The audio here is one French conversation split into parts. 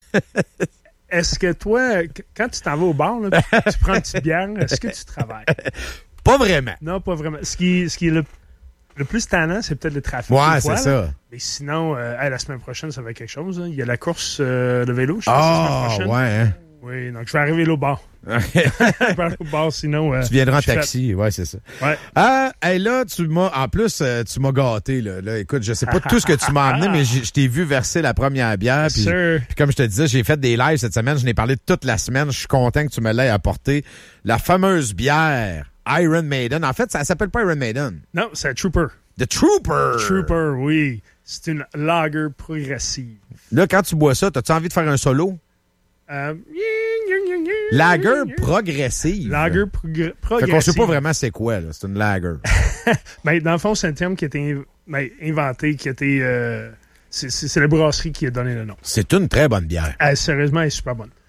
Est-ce que toi, quand tu t'en vas au bar, là, tu prends une petite bière, est-ce que tu travailles? Pas vraiment. Non, pas vraiment. Ce qui est le plus tannant, c'est peut-être le trafic. Ouais, c'est ça. Mais sinon, la semaine prochaine, ça va être quelque chose. Hein. Il y a la course de vélo, je pense, la semaine prochaine. Ouais, hein? Oui, donc je vais arriver là au bar. Je vais arriver au bar, sinon... tu viendras en taxi, ouais, c'est ça. Ouais. Hey, là, en plus, tu m'as gâté, là. Écoute, je sais pas tout ce que tu m'as amené, mais je t'ai vu verser la première bière. Puis comme je te disais, j'ai fait des lives cette semaine. Je n'ai parlé toute la semaine. Je suis content que tu me l'aies apporté. La fameuse bière Iron Maiden. En fait, ça s'appelle pas Iron Maiden. Non, c'est Trooper. The Trooper. Trooper, oui. C'est une lager progressive. Là, quand tu bois ça, as-tu envie de faire un solo? Lager progressive. Lager progressive. Fait qu'on sait pas vraiment c'est quoi, là. C'est une lager. Ben, dans le fond, c'est un terme qui a été inventé, qui a été... c'est la brasserie qui a donné le nom. C'est une très bonne bière. Sérieusement, elle est super bonne.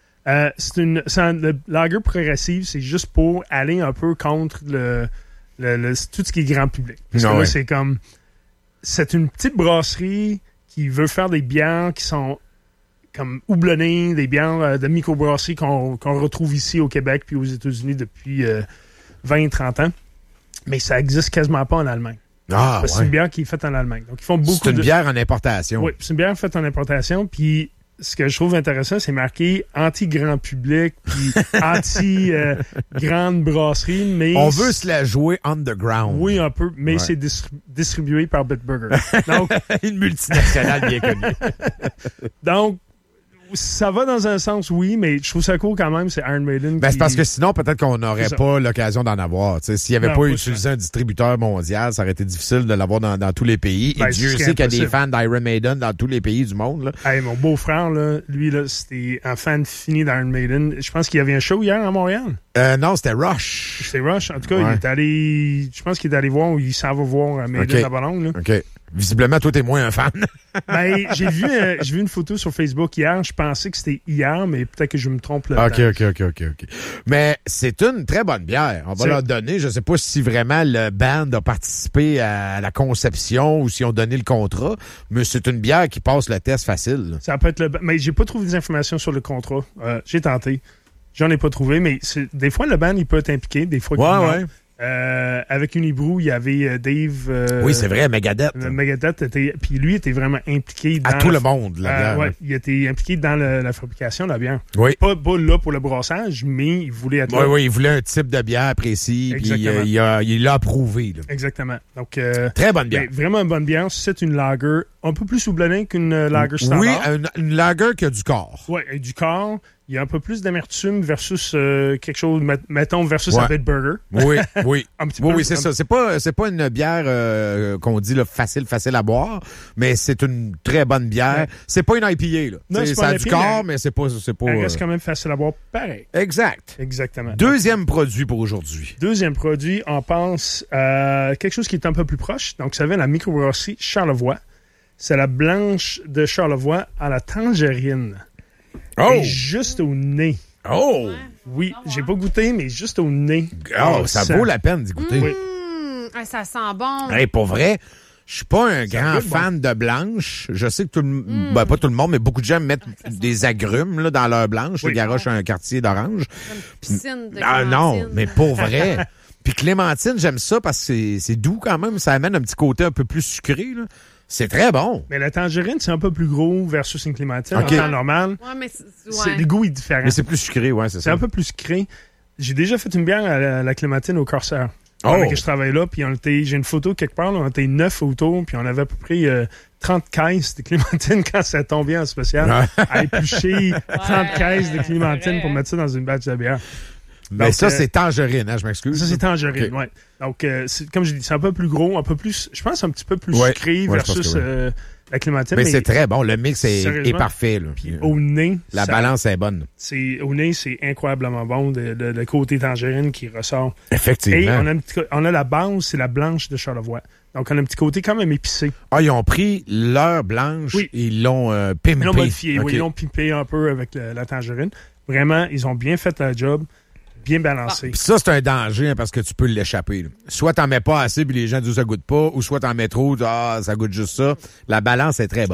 Le lager progressive, c'est juste pour aller un peu contre tout ce qui est grand public. Parce que là, c'est comme... C'est une petite brasserie qui veut faire des bières qui sont comme houblonnées, des bières de microbrasserie qu'on retrouve ici au Québec puis aux États-Unis depuis 20-30 ans. Mais ça existe quasiment pas en Allemagne. C'est une bière qui est faite en Allemagne. Donc, ils font beaucoup c'est une bière en importation. Oui, c'est une bière faite en importation. Puis, ce que je trouve intéressant, c'est marqué anti-grand public puis anti-grande brasserie. Mais on veut se la jouer underground. Oui, un peu, mais c'est distribué par Bitburger. Donc, une multinationale bien connue. Donc, ça va dans un sens, oui, mais je trouve ça cool quand même, c'est Iron Maiden. C'est parce que sinon, peut-être qu'on n'aurait pas l'occasion d'en avoir. T'sais, s'il n'y avait pas utilisé un distributeur mondial, ça aurait été difficile de l'avoir dans tous les pays. Et Dieu sait qu'il y a des fans d'Iron Maiden dans tous les pays du monde. Là. Hey, mon beau-frère, là, lui, là, c'était un fan fini d'Iron Maiden. Je pense qu'il y avait un show hier à Montréal. Non, c'était Rush. C'était Rush. En tout cas, il est allé... Je pense qu'il est allé voir ou il s'en va voir Maiden à Ballon. Là. OK. Visiblement, toi, t'es moins un fan. Ben, j'ai vu une photo sur Facebook hier. Je pensais que c'était hier, mais peut-être que je me trompe là. OK. Mais c'est une très bonne bière. On va leur donner. Je sais pas si vraiment le band a participé à la conception ou s'ils ont donné le contrat, mais c'est une bière qui passe le test facile. Là. Ça peut être mais j'ai pas trouvé des informations sur le contrat. J'ai tenté. J'en ai pas trouvé, mais des fois, le band, il peut être impliqué. Des fois, ouais. Avec Unibrew, il y avait Dave... oui, c'est vrai, Megadeth. Megadeth, puis lui était vraiment impliqué dans... À tout le monde, la bière. Oui, il était impliqué dans la fabrication de la bière. Oui. Pas là pour le brassage, mais il voulait être là. Oui, il voulait un type de bière précis, puis il l'a approuvé. Là. Exactement. Donc, très bonne bière. Vraiment une bonne bière. C'est une lager un peu plus houblonnée qu'une lager standard. Oui, une lager qui a du corps. Oui, et du corps. Il y a un peu plus d'amertume versus quelque chose, mettons, versus un Bitburger. Oui. oui, c'est ça. C'est pas une bière qu'on dit là, facile à boire, mais c'est une très bonne bière. Ouais. C'est pas une IPA, là. Non, ça a du corps, mais c'est pas... Elle reste quand même facile à boire, pareil. Exactement. Deuxième produit pour aujourd'hui. Deuxième produit, on pense à quelque chose qui est un peu plus proche. Donc, ça vient de la microbrasserie Charlevoix. C'est la blanche de Charlevoix à la tangerine. Et juste au nez. Oh! Oui, j'ai pas goûté, mais juste au nez. Oh, ça vaut la peine d'y goûter. Oui. Ça sent bon. Hey, pour vrai, je suis pas un grand fan de blanche. Je sais que pas tout le monde, mais beaucoup de gens mettent des agrumes là, dans leur blanche. Ils garochent un quartier d'orange. Une piscine de clémentine. Non, mais pour vrai. Puis clémentine, j'aime ça parce que c'est doux quand même. Ça amène un petit côté un peu plus sucré, là. C'est très bon. Mais la tangerine, c'est un peu plus gros versus une clémentine en temps normal. Ouais, mais le goût est différent. Mais c'est plus sucré, c'est ça. C'est un peu plus sucré. J'ai déjà fait une bière à la clémentine au Corsair. Avec que je travaillais là, puis j'ai une photo quelque part, là, on était 9 autour, puis on avait à peu près 30 caisses de clémentine quand ça tombait en spécial. À éplucher 30 caisses de clémentine pour mettre ça dans une batch de bière. Mais donc, ça, c'est tangerine, je m'excuse. Ça, c'est tangerine, oui. Donc, comme je dis, c'est un peu plus gros, un peu plus, je pense, un petit peu plus sucré versus la clémentine. Mais c'est très bon. Le mix est parfait. Là. Puis au nez... La balance est bonne. Au nez, c'est incroyablement bon, le côté tangerine qui ressort. Effectivement. Et on a la base, c'est la blanche de Charlevoix. Donc, on a un petit côté quand même épicé. Ah, ils ont pris leur blanche et ils l'ont pimpé. Ils l'ont modifié, ils l'ont pimpé un peu avec la tangerine. Vraiment, ils ont bien fait la job. Bien balancé. Puis ça, c'est un danger parce que tu peux l'échapper. Là. Soit t'en mets pas assez puis les gens disent ça goûte pas, ou soit t'en mets trop, ça goûte juste ça. La balance est très bonne. Ouais.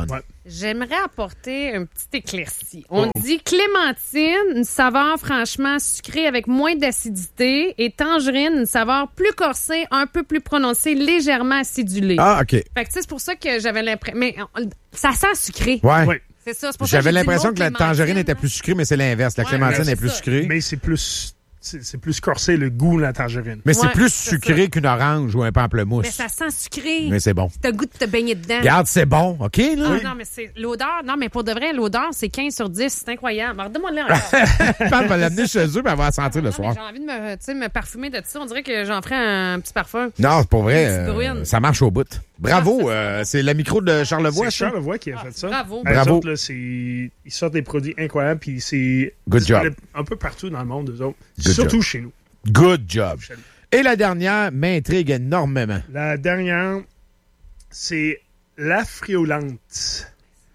J'aimerais apporter un petit éclairci. On dit clémentine, une saveur franchement sucrée avec moins d'acidité, et tangerine, une saveur plus corsée, un peu plus prononcée, légèrement acidulée. Ah, OK. Fait que c'est pour ça que j'avais l'impression... Mais ça sent sucré. Ouais. C'est ça. C'est pour ça J'avais que j'ai dit l'impression le que la mot tangerine clémentine. était plus sucrée, mais c'est l'inverse. La clémentine est plus sucrée. Mais c'est plus corsé le goût de la tangerine. Mais c'est Ouais, plus c'est sucré qu'une orange ou un pamplemousse. Mais ça sent sucré. Mais c'est bon. T'as le goût de te baigner dedans. Regarde, c'est bon, OK, là? Ah, non, mais c'est l'odeur. Non, mais pour de vrai, l'odeur, c'est 15 sur 10. C'est incroyable. Alors, donne-moi-le encore. Pam va l'amener chez eux, puis elle va la sentir le Non, soir. mais j'ai envie de me parfumer de ça. On dirait que j'en ferais un petit parfum. Non, c'est pour vrai. Une petite bruine. Ça marche au bout. Bravo. Ah, c'est la micro de Charlevoix, C'est ça? Charlevoix qui a fait ça. Bravo. Eux Bravo. autres, là, ils sortent des produits incroyables, puis c'est Good job. disponible un peu partout dans le monde, eux autres. Good Surtout job. chez nous. Good job. Et la dernière m'intrigue énormément. La dernière, c'est la friolante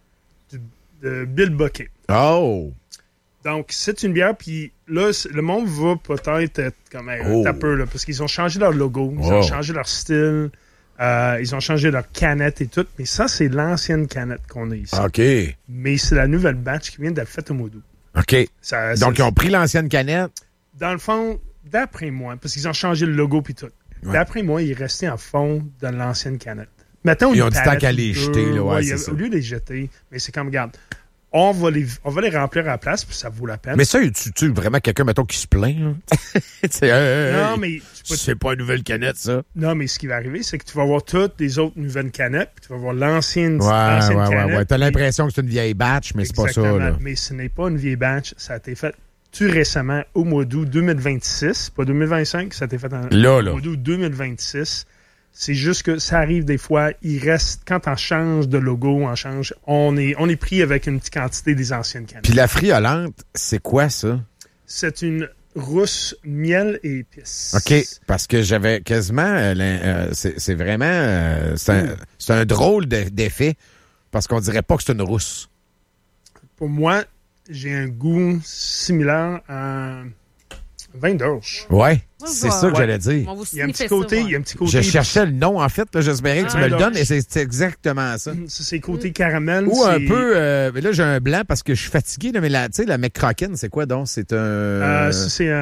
de Bill Bucket. Oh! Donc, c'est une bière, puis là, le monde va peut-être être comme Oh. un peu, là, parce qu'ils ont changé leur logo, ils Oh. ont changé leur style, ils ont changé leur canette et tout, mais ça, c'est l'ancienne canette qu'on a ici. OK. Mais c'est la nouvelle batch qui vient d'être faite au mois d'août. OK. Ça- Donc, ça- ils ont pris l'ancienne canette. Dans le fond, d'après moi, parce qu'ils ont changé le logo puis tout, Ouais. d'après moi, il est resté en fond de l'ancienne canette. Mettons Ils une ont dit tant palette qu'à ou les deux, jeter, là, ouais, c'est au ça. lieu de les jeter, mais c'est comme, regarde, on va les remplir à la place, puis ça vaut la peine. Mais ça, tu vraiment quelqu'un, mettons, qui se plaint, là? C'est, non, mais tu peux- c'est pas une nouvelle canette, ça. non, mais ce qui va arriver, c'est que tu vas voir toutes les autres nouvelles canettes, puis tu vas voir l'ancienne Ouais. canette. T'as puis- l'impression que c'est une vieille batch, mais c'est pas ça, Exactement. là. Mais ce n'est pas une vieille batch, ça a été fait tout récemment au mois d'août 2026, pas 2025, ça a été fait Là. au mois d'août 2026. C'est juste que ça arrive des fois, il reste, quand on change de logo, on est pris avec une petite quantité des anciennes canettes. Puis la friolante, c'est quoi, ça? C'est une rousse miel et épices. OK, parce que j'avais quasiment... c'est vraiment... c'est un drôle d'effet, parce qu'on dirait pas que c'est une rousse. Pour moi, j'ai un goût similaire à vin d'orge. Ouais, Ouais, c'est ouais. ça que Ouais. j'allais dire. On va Il y a un sniffer petit côté, ça, il y a un petit côté. Je cherchais le nom, en fait. Là, j'espérais que tu me le Ah, donnes, non. et c'est exactement ça. Ça, c'est côté caramel. Ou un c'est- peu... mais là, j'ai un blanc parce que je suis fatigué, là, mais tu sais, la McCracken, c'est quoi donc? C'est un... ça, c'est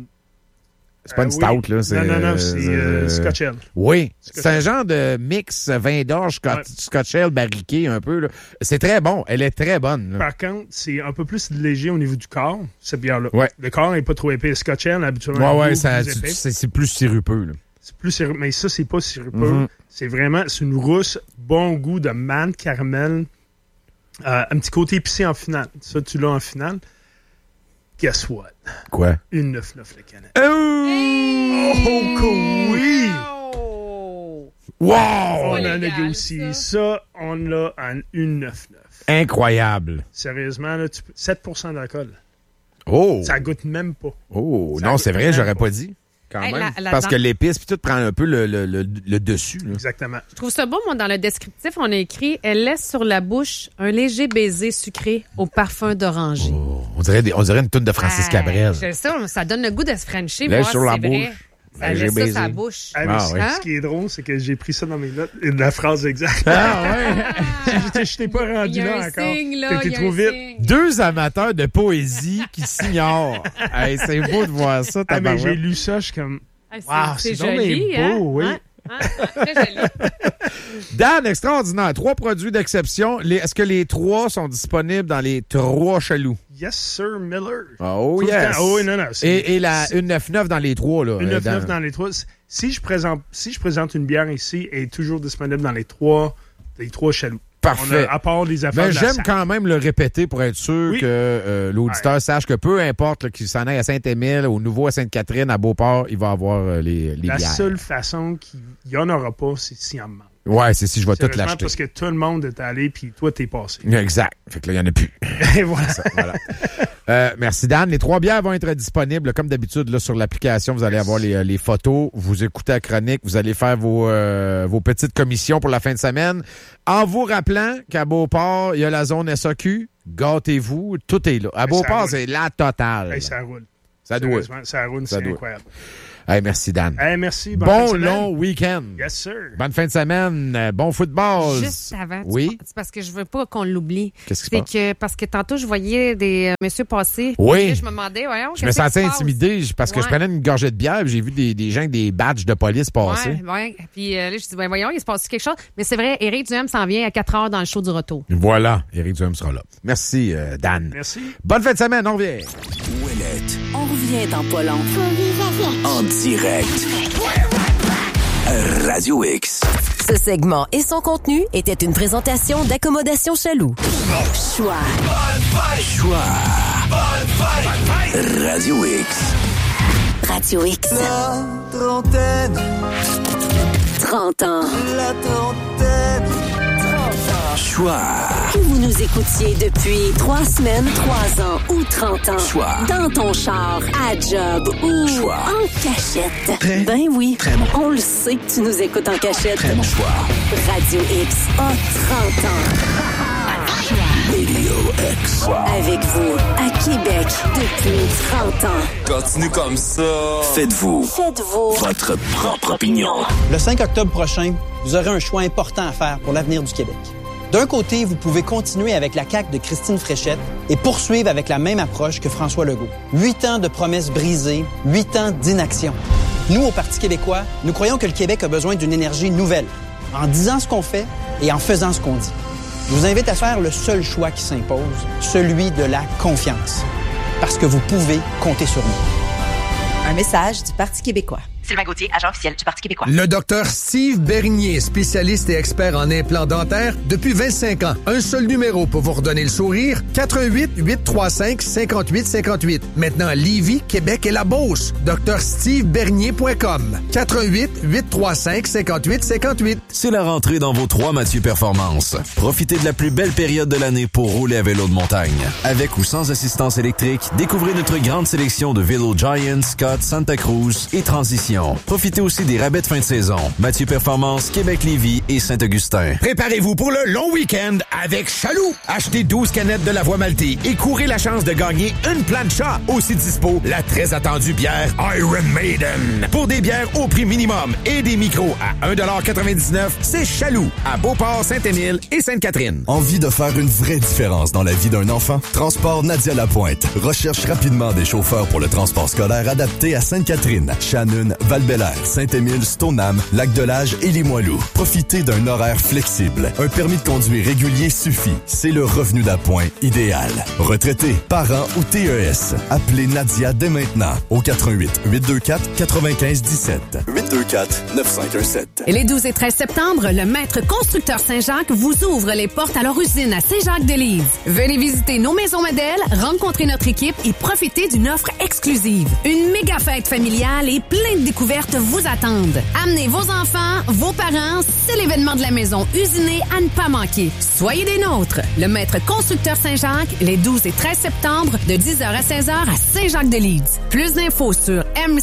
c'est pas une oui. stout, là. C'est, Non, c'est Scotch Ale. Oui, Scotch c'est un Ale. genre de mix vin d'orge, Scotch Ale barriqué un peu. Là. C'est très bon. Elle est très bonne. Là. Par contre, c'est un peu plus léger au niveau du corps, cette bière-là. Ouais. Le corps n'est pas trop épais. Le Scotch Ale, habituellement, Ouais, est ça, beaucoup plus épais. c'est plus sirupeux. Là. C'est plus sirupeux. Mais ça, c'est pas sirupeux. Mhm. C'est une rousse, bon goût de menthe, caramel. Un petit côté épicé en finale. Ça, tu l'as en finale. Guess what? Quoi? Une 9,9 la canette. Oh, que oui! Wow! On a légal, négocié ça. On l'a en 1,99. Incroyable. Sérieusement, là, 7% d'alcool. Oh! Ça goûte même pas. Oh! Ça Non, goûte c'est vrai, même j'aurais pas. pas dit. Quand Hey, même. la- Parce dans- que l'épice, puis tout prend un peu le dessus. Là. Exactement. Je trouve ça beau, moi, dans le descriptif, on a écrit « Elle laisse sur la bouche un léger baiser sucré au parfum d'oranger. Oh, on dirait une toune de Francis Ah, Cabrel. je sais, ça donne le goût de se frencher, Laisse voir sur si la c'est vrai. bouche. Ça Léger laisse ça baiser. sur la bouche. Ah, mais Ah, ce- oui. Ce qui est drôle, c'est que j'ai pris ça dans mes notes. La phrase exacte. Ah ouais! Je t'ai pas Il y rendu a là un encore. signe, là. T'étais il y a trop un vite. signe. Deux amateurs de poésie qui s'ignorent. Hey, c'est beau de voir ça, Ah, mais j'ai tabarouette. lu ça, je suis comme... Ah, Wow, c'est c'est donc joli, bien hein? beau, oui. Très joli. Dan, extraordinaire. 3 produits d'exception. Est-ce que les 3 sont disponibles dans les 3 chaloux? Yes, sir, Miller. Oh, Tout le yes. temps. Oh, oui, non, non. Et la 199 dans les 3, là. Une 9,9 dans les 3. Si je présente une bière ici, elle est toujours disponible dans les 3 chaloux. Parfait. À part les affaires Ben, de la j'aime salle. quand même le répéter pour être sûr Oui. que l'auditeur sache que peu importe là, qu'il s'en aille à Saint-Émile, au Nouveau à Sainte-Catherine, à Beauport, il va avoir les La bières. seule façon qu'il n'y en aura pas, c'est s'il en manque. Ouais, c'est si je vais tout Sérieusement, l'acheter. parce que tout le monde est allé, puis toi, t'es passé. Exact. Fait que là, il n'y en a plus. Et voilà. Voilà. Merci, Dan. Les 3 bières vont être disponibles, comme d'habitude, là, sur l'application. Vous allez avoir les photos. Vous écoutez la chronique. Vous allez faire vos petites commissions pour la fin de semaine. En vous rappelant qu'à Beauport, il y a la zone SAQ. Gâtez-vous. Tout est là. À ça Beauport, roule. c'est la totale. Hey, ça roule. Ça doit. Sérieusement, ça roule, Ça c'est doit. incroyable. Hey, merci, Dan. Hey, merci. Bon long week-end. Yes, sir. Bonne fin de semaine. Bon football. Juste avant. Oui. C'est parce que je veux pas qu'on l'oublie. Qu'est-ce qui se passe? Parce que tantôt, je voyais des messieurs passer. Oui. Là, je me demandais, voyons. Je me sentais intimidé parce que je prenais une gorgée de bière et j'ai vu des gens avec des badges de police passer. Oui. Puis là, je dis, voyons, il se passe quelque chose. Mais c'est vrai, Éric Duhem s'en vient à 4 heures dans le show du retour. Voilà. Éric Duhem sera là. Merci, Dan. Merci. Bonne fin de semaine. On revient. Ouellette. On revient dans pas long. En direct. Radio X. Ce segment et son contenu étaient une présentation d'Accommodation Chaloux. Choix. Radio X. Radio X. La trentaine. 30 ans. La trentaine. Choix. Que vous nous écoutiez depuis 3 semaines, 3 ans ou 30 ans. Choix. Dans ton char, à job ou Choix. en cachette. Très, ben oui. très bon. On le sait que tu nous écoutes en cachette. Très bon choix. Radio X a 30 ans. Radio X. Avec vous, à Québec, depuis 30 ans. Continue comme ça. Faites-vous votre propre opinion. Le 5 octobre prochain, vous aurez un choix important à faire pour l'avenir du Québec. D'un côté, vous pouvez continuer avec la CAQ de Christine Fréchette et poursuivre avec la même approche que François Legault. 8 ans de promesses brisées, 8 ans d'inaction. Nous, au Parti québécois, nous croyons que le Québec a besoin d'une énergie nouvelle, en disant ce qu'on fait et en faisant ce qu'on dit. Je vous invite à faire le seul choix qui s'impose, celui de la confiance. Parce que vous pouvez compter sur nous. Un message du Parti québécois. Sylvain Gauthier, agent officiel du Parti québécois. Le docteur Steve Bernier, spécialiste et expert en implants dentaires depuis 25 ans. Un seul numéro pour vous redonner le sourire, 418-835-5858. Maintenant à Lévis, Québec et la Beauce. drstevebernier.com. 418-835-5858. C'est la rentrée dans vos 3 Mathieu Performance. Profitez de la plus belle période de l'année pour rouler à vélo de montagne. Avec ou sans assistance électrique, découvrez notre grande sélection de vélos Giant, Scott, Santa Cruz et Transition. Profitez aussi des rabais de fin de saison. Mathieu Performance, Québec-Lévis et Saint-Augustin. Préparez-vous pour le long week-end avec Chaloux. Achetez 12 canettes de la voie maltée et courez la chance de gagner une plancha. Aussi dispo, la très attendue bière Iron Maiden. Pour des bières au prix minimum et des micros à 1,99$, c'est Chaloux à Beauport, Saint-Émile et Sainte-Catherine. Envie de faire une vraie différence dans la vie d'un enfant? Transport Nadia Lapointe. Recherche rapidement des chauffeurs pour le transport scolaire adapté à Sainte-Catherine, Shannon, Val-Bélair, Saint-Émile, Stoneham, Lac-de-L'Âge et Limoilou. Profitez d'un horaire flexible. Un permis de conduire régulier suffit. C'est le revenu d'appoint idéal. Retraité, parents ou TES. Appelez Nadia dès maintenant au 88-824-9517. 824-9517. Et les 12 et 13 septembre, le Maître Constructeur Saint-Jacques vous ouvre les portes à leur usine à Saint-Jacques-de-Lise. Venez visiter nos maisons modèles, rencontrer notre équipe et profiter d'une offre exclusive. Une méga fête familiale et plein de découvertes vous attendent. Amenez vos enfants, vos parents, c'est l'événement de la maison usinée à ne pas manquer. Soyez des nôtres. Le Maître Constructeur Saint-Jacques, les 12 et 13 septembre, de 10h à 16h à Saint-Jacques-de-Lise. Plus d'infos sur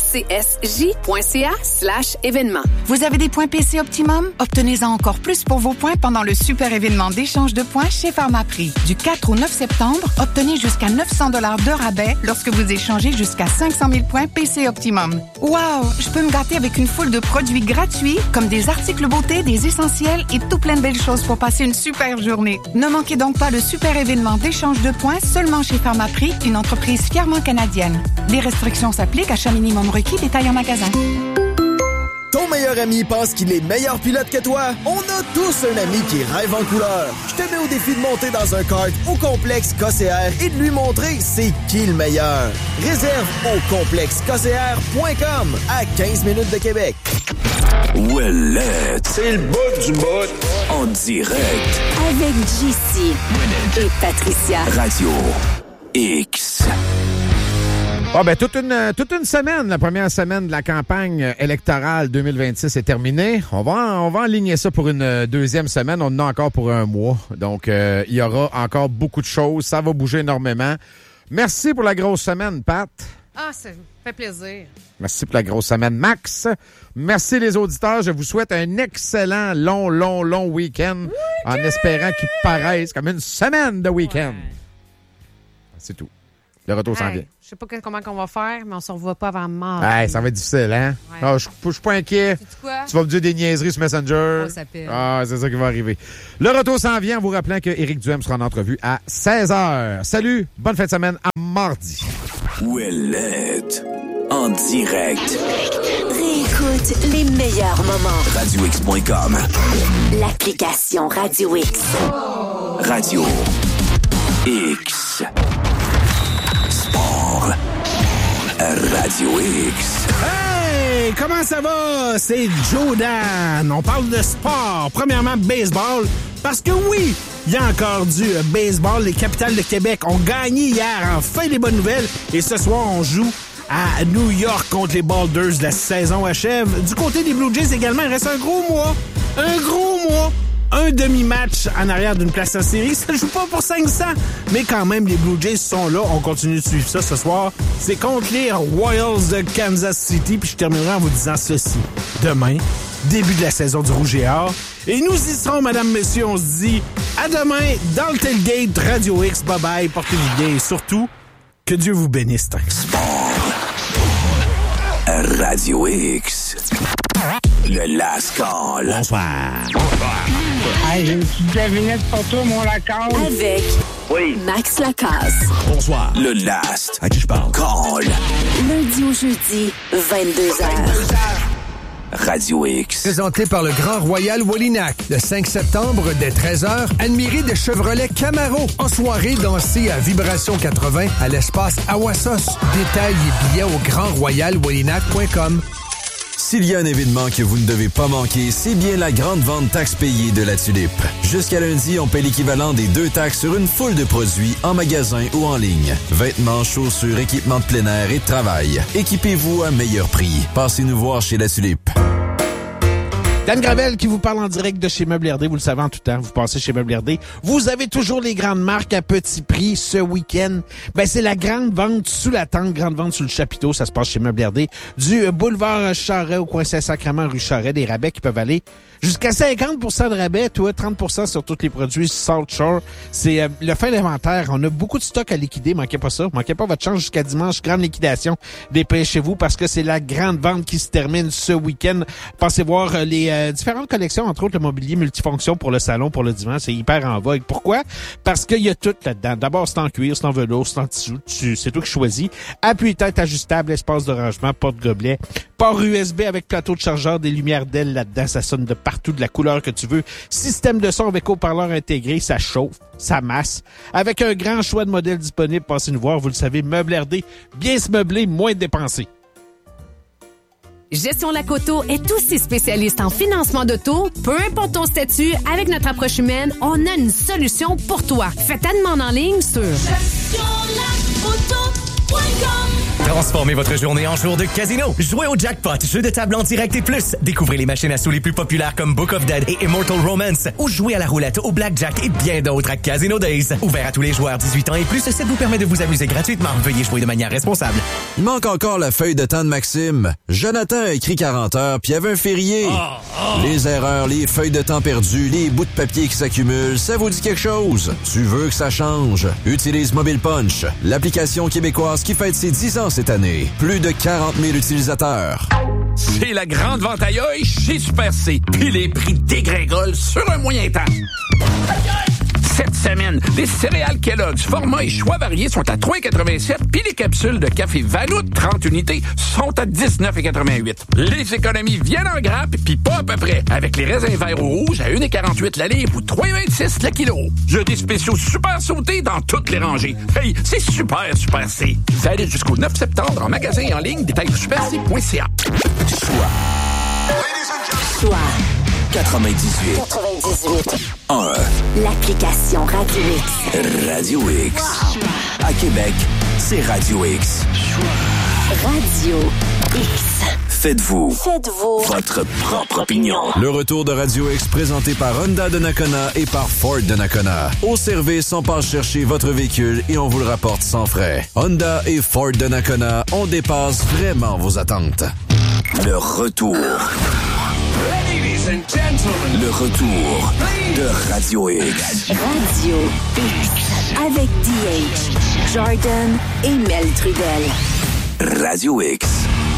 mcsj.ca/événements. Vous avez des points PC Optimum? Obtenez-en encore plus pour vos points pendant le super événement d'échange de points chez Pharmaprix. Du 4 au 9 septembre, obtenez jusqu'à 900$ de rabais lorsque vous échangez jusqu'à 500 000 points PC Optimum. Wow! Je peux me gâter avec une foule de produits gratuits, comme des articles beauté, des essentiels et tout plein de belles choses pour passer une super journée. Ne manquez donc pas le super événement d'échange de points seulement chez Pharmaprix, une entreprise fièrement canadienne. Les restrictions s'appliquent, achat minimum requis, détail en magasin. Ton meilleur ami pense qu'il est meilleur pilote que toi? On a tous un ami qui rêve en couleur. Je te mets au défi de monter dans un kart au complexe KCR et de lui montrer c'est qui le meilleur. Réserve au complexekcr.com à 15 minutes de Québec. Ouellette. C'est le bout du bout. En direct. Avec JC et Patricia. Radio X. Ah ben toute une semaine, la première semaine de la campagne électorale 2026 est terminée. On va aligner ça pour une deuxième semaine. On en a encore pour un mois. Donc, il y aura encore beaucoup de choses. Ça va bouger énormément. Merci pour la grosse semaine, Pat. Ah, ça fait plaisir. Merci pour la grosse semaine, Max. Merci les auditeurs. Je vous souhaite un excellent long week-end en espérant qu'il paraisse comme une semaine de week-end. Ouais. C'est tout. Le retour s'en vient. Je sais pas comment on va faire, mais on se revoit pas avant mort. Ça va être difficile, hein? Ouais. Oh, je suis pas inquiet. Tu vas me dire des niaiseries sur Messenger. C'est ça qui va arriver. Le retour s'en vient en vous rappelant que Éric Duhem sera en entrevue à 16h. Salut, bonne fin de semaine à mardi. Ouellette, en direct. Réécoute les meilleurs moments. RadioX.com. L'application Radio X. Radio X. Sport. Radio X. Hey, comment ça va? C'est Joe Dan. On parle de sport. Premièrement, baseball. Parce que oui, il y a encore du baseball. Les Capitals de Québec ont gagné hier. Enfin, les bonnes nouvelles. Et ce soir, on joue à New York contre les Boulders. La saison achève. Du côté des Blue Jays également, il reste un gros mois. Un demi-match en arrière d'une place en série. Ça ne joue pas pour 500. Mais quand même, les Blue Jays sont là. On continue de suivre ça ce soir. C'est contre les Royals de Kansas City. Puis je terminerai en vous disant ceci. Demain, début de la saison du Rouge et Or. Et nous y serons, madame, monsieur. On se dit à demain dans le tailgate Radio X. Bye-bye. Portez-vous bien. Et surtout, que Dieu vous bénisse. Sport. Radio X. Le Last Call. Bonsoir. Hey, j'ai une petite devinette pour toi, mon Lacasse. Avec Max Lacasse. Bonsoir. Le Last. À qui je parle? Call. Lundi au jeudi, 22h. Radio X. Présenté par le Grand Royal Wallinac. Le 5 septembre, dès 13h, admirez des Chevrolet Camaro. En soirée, dansez à Vibration 80 à l'espace Awassos. Détails et billets au grandroyalwallinac.com. S'il y a un événement que vous ne devez pas manquer, c'est bien la grande vente taxe payée de la Tulipe. Jusqu'à lundi, on paie l'équivalent des 2 taxes sur une foule de produits en magasin ou en ligne. Vêtements, chaussures, équipements de plein air et de travail. Équipez-vous à meilleur prix. Passez-nous voir chez la Tulipe. Dan Gravel qui vous parle en direct de chez Meubles RD. Vous le savez en tout temps, vous passez chez Meubles RD. Vous avez toujours les grandes marques à petit prix ce week-end. C'est la grande vente sous la tente, grande vente sous le chapiteau. Ça se passe chez Meubles RD. Du boulevard Charret au coin Saint-Sacrement, rue Charret, des rabais qui peuvent aller jusqu'à 50% de rabais, 30% sur tous les produits Salt Shore. C'est le fin d'inventaire. On a beaucoup de stock à liquider. Manquez pas ça. Manquez pas votre chance jusqu'à dimanche. Grande liquidation. Dépêchez-vous parce que c'est la grande vente qui se termine ce week-end. Pensez voir les différentes collections, entre autres le mobilier multifonction pour le salon, pour le divan. C'est hyper en vogue. Pourquoi? Parce qu'il y a tout là-dedans. D'abord, c'est en cuir, c'est en velours, c'est en tissu. C'est toi qui choisis. Appui-tête ajustable, espace de rangement, porte-gobelet, port USB avec plateau de chargeur, des lumières d'ailes là-dedans. Ça sonne de partout, de la couleur que tu veux. Système de son avec haut-parleur intégré. Ça chauffe, ça masse. Avec un grand choix de modèles disponibles, passez nous voir. Vous le savez, Meubles RD, bien se meubler, moins dépenser. Gestion Lac-Auto est aussi spécialiste en financement d'auto. Peu importe ton statut, avec notre approche humaine, on a une solution pour toi. Fais ta demande en ligne sur gestionlacauto.com. Transformez votre journée en jour de casino. Jouez au jackpot, jeu de table en direct et plus. Découvrez les machines à sous les plus populaires comme Book of Dead et Immortal Romance. Ou jouez à la roulette, au blackjack et bien d'autres à Casino Days. Ouvert à tous les joueurs 18 ans et plus, ça vous permet de vous amuser gratuitement. Veuillez jouer de manière responsable. Il manque encore la feuille de temps de Maxime. Jonathan a écrit 40 heures, puis il y avait un férié. Les erreurs, les feuilles de temps perdues, les bouts de papier qui s'accumulent, ça vous dit quelque chose? Tu veux que ça change? Utilise Mobile Punch, l'application québécoise qui fête ses 10 ans cette année. Plus de 40 000 utilisateurs. C'est la grande vente à œil chez Super C. Puis les prix dégringolent sur un moyen temps. Cette semaine, les céréales Kellogg's, format et choix variés sont à 3,87 puis les capsules de café Vanout 30 unités sont à 19,88. Les économies viennent en grappe puis pas à peu près. Avec les raisins verts ou rouges à 1,48 la livre ou 3,26 le kilo. J'ai des spéciaux super sautés dans toutes les rangées. Hey, c'est super C. Valide jusqu'au 9 septembre en magasin et en ligne. Détails sur superc.ca. Choix 98 1 L'application Radio X. Radio X. À Québec, c'est Radio X. Radio X. Faites-vous votre propre opinion. Le retour de Radio X présenté par Honda de Nakona et par Ford de Nakona. Au service, on passe chercher votre véhicule et on vous le rapporte sans frais. Honda et Ford de Nakona, on dépasse vraiment vos attentes. Le retour Le retour de Radio X. Radio X. Avec DH, Jordan et Mel Trudel. Radio X.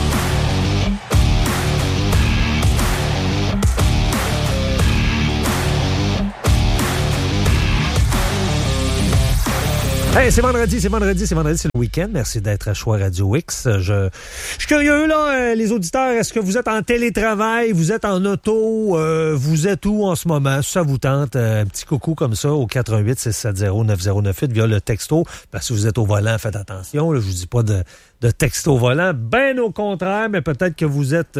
Hey, c'est vendredi, c'est le week-end. Merci d'être à Choix Radio X. Je suis curieux, là, les auditeurs, est-ce que vous êtes en télétravail, vous êtes en auto, vous êtes où en ce moment? Si ça vous tente, un petit coucou comme ça au 418-670-9098 via le texto. Parce que si vous êtes au volant, faites attention. Là, je vous dis pas de texto au volant. Ben au contraire, mais peut-être que vous êtes...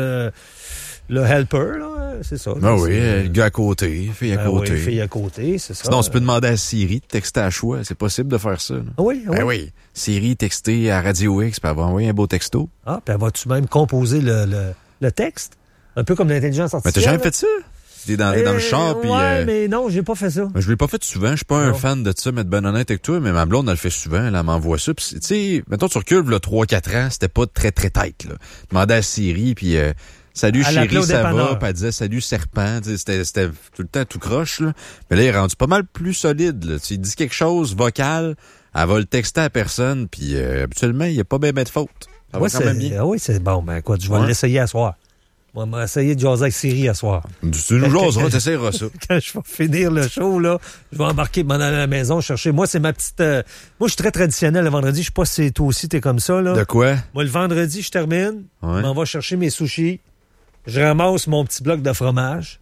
le helper, là, c'est ça. Ah oui, le gars à côté, fille à côté. Oui, fille à côté, c'est ça. Sinon, tu peux demander à Siri de texter à choix. C'est possible de faire ça. Là. Ah oui, Ben oui. Siri, texter à Radio X, puis elle va envoyer un beau texto. Ah, puis elle va-tu même composer le texte? Un peu comme l'intelligence artificielle. Mais t'as jamais fait ça? T'es dans le char, puis... Ouais, mais non, j'ai pas fait ça. Je l'ai pas fait souvent. Je suis pas un fan de ça, mais être ben honnête avec toi, mais ma blonde, elle le fait souvent. Elle m'envoie ça. Puis, tu sais, mettons, tu recules, là, 3-4 ans, c'était pas très, très tête, là. Demandais à Siri, puis... Salut chérie, ça va? Puis elle disait salut serpent. C'était tout le temps tout croche, là. Mais là, il est rendu pas mal plus solide, là. Tu dis quelque chose vocal, elle va le texter à personne, puis habituellement, il n'y a pas bien de faute. Ça va quand même bien. Oui, c'est bon. Ben quoi, je vais l'essayer à soir. On va essayer de jaser avec Siri à soir. Tu nous jaseras, t'essayeras ça. Quand je vais finir le show, là, je vais embarquer m'en aller à la maison chercher. Moi, c'est ma petite... moi, je suis très traditionnel le vendredi. Je sais pas si toi aussi, t'es comme ça, là. De quoi? Moi, le vendredi, je termine. Je m'en vais chercher mes sushis. Je ramasse mon petit bloc de fromage.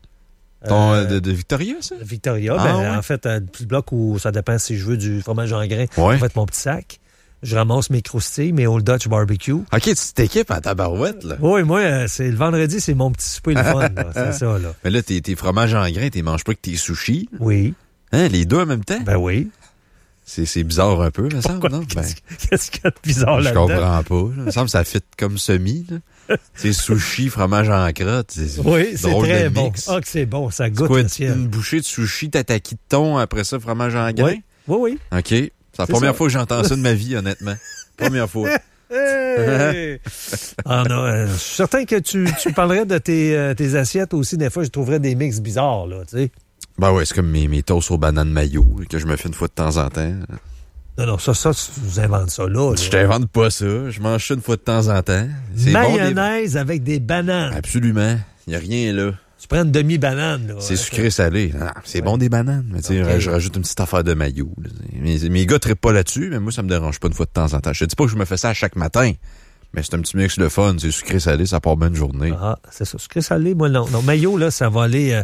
De Victoria, ça? Victoria. En fait, un petit bloc où ça dépend si je veux du fromage en grains. Ouais. En fait, mon petit sac. Je ramasse mes croustilles, mes Old Dutch barbecue. OK, tu t'équipes à ta barouette, là. Oui, moi, c'est le vendredi, c'est mon petit souper de fun. Là. C'est ça, là. Mais là, tes fromages en grains, tu manges pas que tes sushis. Oui. Hein, les deux en même temps? Ben oui. C'est bizarre un peu, me semble, non? Qu'est-ce qu'il y a de bizarre là-dedans? Je comprends pas. Il me semble que ça fit comme semi, là. C'est sushi, fromage en crotte. Oui, c'est très bon. Ah, que c'est bon, ça goûte le ciel. Une bouchée de sushi, tataki de thon, après ça, fromage en grain? Oui. OK. C'est la première fois que j'entends ça de ma vie, honnêtement. Première fois. Hey! Je suis certain que tu parlerais de tes assiettes aussi. Des fois, je trouverais des mix bizarres, là, tu sais. Ben ouais, c'est comme mes toasts aux bananes mayo que je me fais une fois de temps en temps. Non, ça, tu vous inventes ça là. Je t'invente pas ça. Je mange ça une fois de temps en temps. C'est mayonnaise bon, avec des bananes. Absolument. Il n'y a rien là. Tu prends une demi-banane, là. C'est sucré-salé. C'est bon des bananes. Mais okay. Je rajoute une petite affaire de mayo. Mes gars trippent pas là-dessus, mais moi, ça me dérange pas une fois de temps en temps. Je te dis pas que je me fais ça à chaque matin. Mais c'est un petit mix de fun. C'est sucré-salé, ça part bien une journée. Ah, c'est ça. Sucré-salé, moi, non. Non, mayo, là, ça va aller...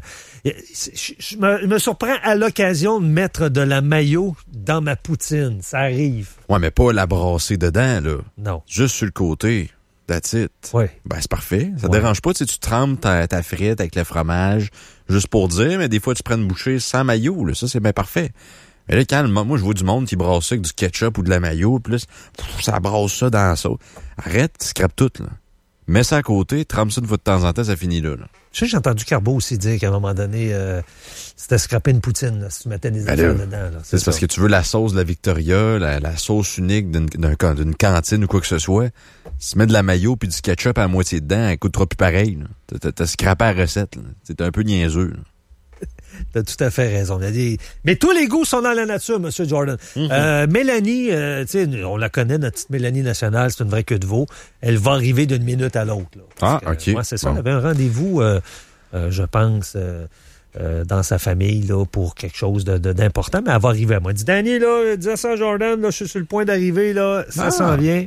Je me surprends à l'occasion de mettre de la mayo dans ma poutine. Ça arrive. Ouais, mais pas la brasser dedans, là. Non. Juste sur le côté. That's it. Oui. Ben, c'est parfait. Ça dérange pas. Tu trempes ta frite avec le fromage, juste pour dire, mais des fois, tu prends une bouchée sans mayo, là. Ça, c'est bien parfait. Mais là, quand moi, je vois du monde qui brasse ça avec du ketchup ou de la mayo, puis là, ça brasse ça dans ça. Arrête, tu scrapes tout, là. Mets ça à côté, trempe ça une fois de temps en temps, ça finit là. Tu sais, j'ai entendu Carbo aussi dire qu'à un moment donné, c'était scraper une poutine, là, si tu mettais des affaires dedans. Là. C'est parce que tu veux la sauce de la Victoria, la sauce unique d'une cantine ou quoi que ce soit. Si tu mets de la mayo puis du ketchup à moitié dedans, elle coûtera plus pareil. T'as scrapé la recette. C'est un peu niaiseux. Là. T'as tout à fait raison. Mais tous les goûts sont dans la nature, M. Jordan. Mélanie, tu sais, on la connaît, notre petite Mélanie nationale, c'est une vraie queue de veau. Elle va arriver d'une minute à l'autre. Là, OK. Moi, c'est ça. Bon. Elle avait un rendez-vous, je pense, dans sa famille là, pour quelque chose d'important, mais elle va arriver. Elle m'a dit, Danny, là, dis ça à Jordan, là, je suis sur le point d'arriver, là, ça s'en vient.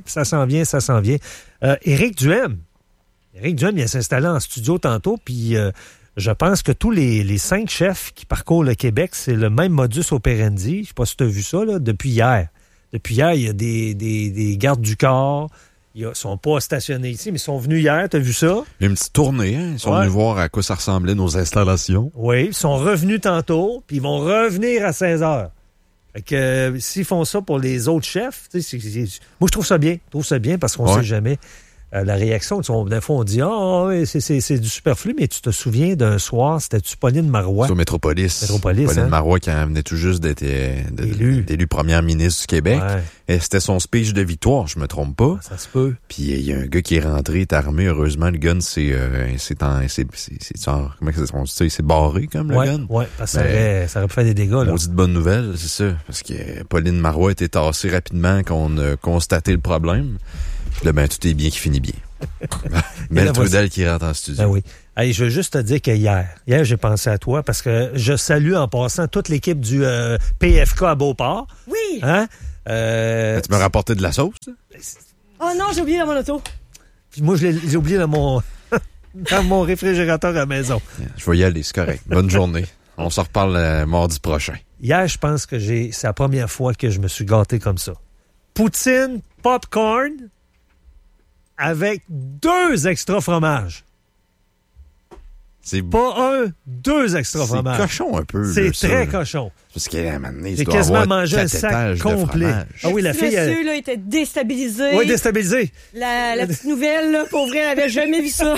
Éric Duhem, il vient s'installer en studio tantôt, puis... je pense que tous les 5 chefs qui parcourent le Québec, c'est le même modus operandi. Je sais pas si tu as vu ça, là, depuis hier. Depuis hier, il y a des gardes du corps. Ils sont pas stationnés ici, mais ils sont venus hier. Tu as vu ça? Il y a une petite tournée, hein? Ils sont venus voir à quoi ça ressemblait nos installations. Oui, ils sont revenus tantôt, puis ils vont revenir à 16h. Fait que s'ils font ça pour les autres chefs, moi, je trouve ça bien. parce qu'on sait jamais. la réaction. Des fois, on dit c'est du superflu, mais tu te souviens d'un soir, c'était-tu Pauline Marois? Sur Métropolis. Pauline Marois qui venait tout juste d'être élu première ministre du Québec. Ouais. Et c'était son speech de victoire, je me trompe pas. Ça se peut. Puis il y a un gars qui est rentré, est armé. Heureusement, le gun, c'est barré comme le gun. Oui, parce que ça aurait pu faire des dégâts. Là. On dit de bonnes nouvelles, c'est ça. Parce que Pauline Marois était tassée rapidement qu'on a constaté le problème. Puis là, tout est bien qui finit bien. Mel Trudel qui rentre en studio. Ben oui. Hey, je veux juste te dire que hier, j'ai pensé à toi parce que je salue en passant toute l'équipe du PFK à Beauport. Oui! Hein? Tu m'as rapporté de la sauce? Oh non, j'ai oublié dans mon auto. Puis moi, je l'ai oublié dans mon réfrigérateur à la maison. Je vais y aller, c'est correct. Bonne journée. On se reparle mardi prochain. Hier, je pense que c'est la première fois que je me suis gâté comme ça. Poutine, popcorn, avec 2 extra fromages. C'est pas 2 extra fromages. C'est cochon un peu. C'est très cochon. Parce qu'à un moment donné, j'ai quasiment mangé un sac complet. Ah oui, la fille. Monsieur là, était déstabilisé. Oui, déstabilisé. La petite nouvelle, là, pour vrai, elle n'avait jamais vu ça.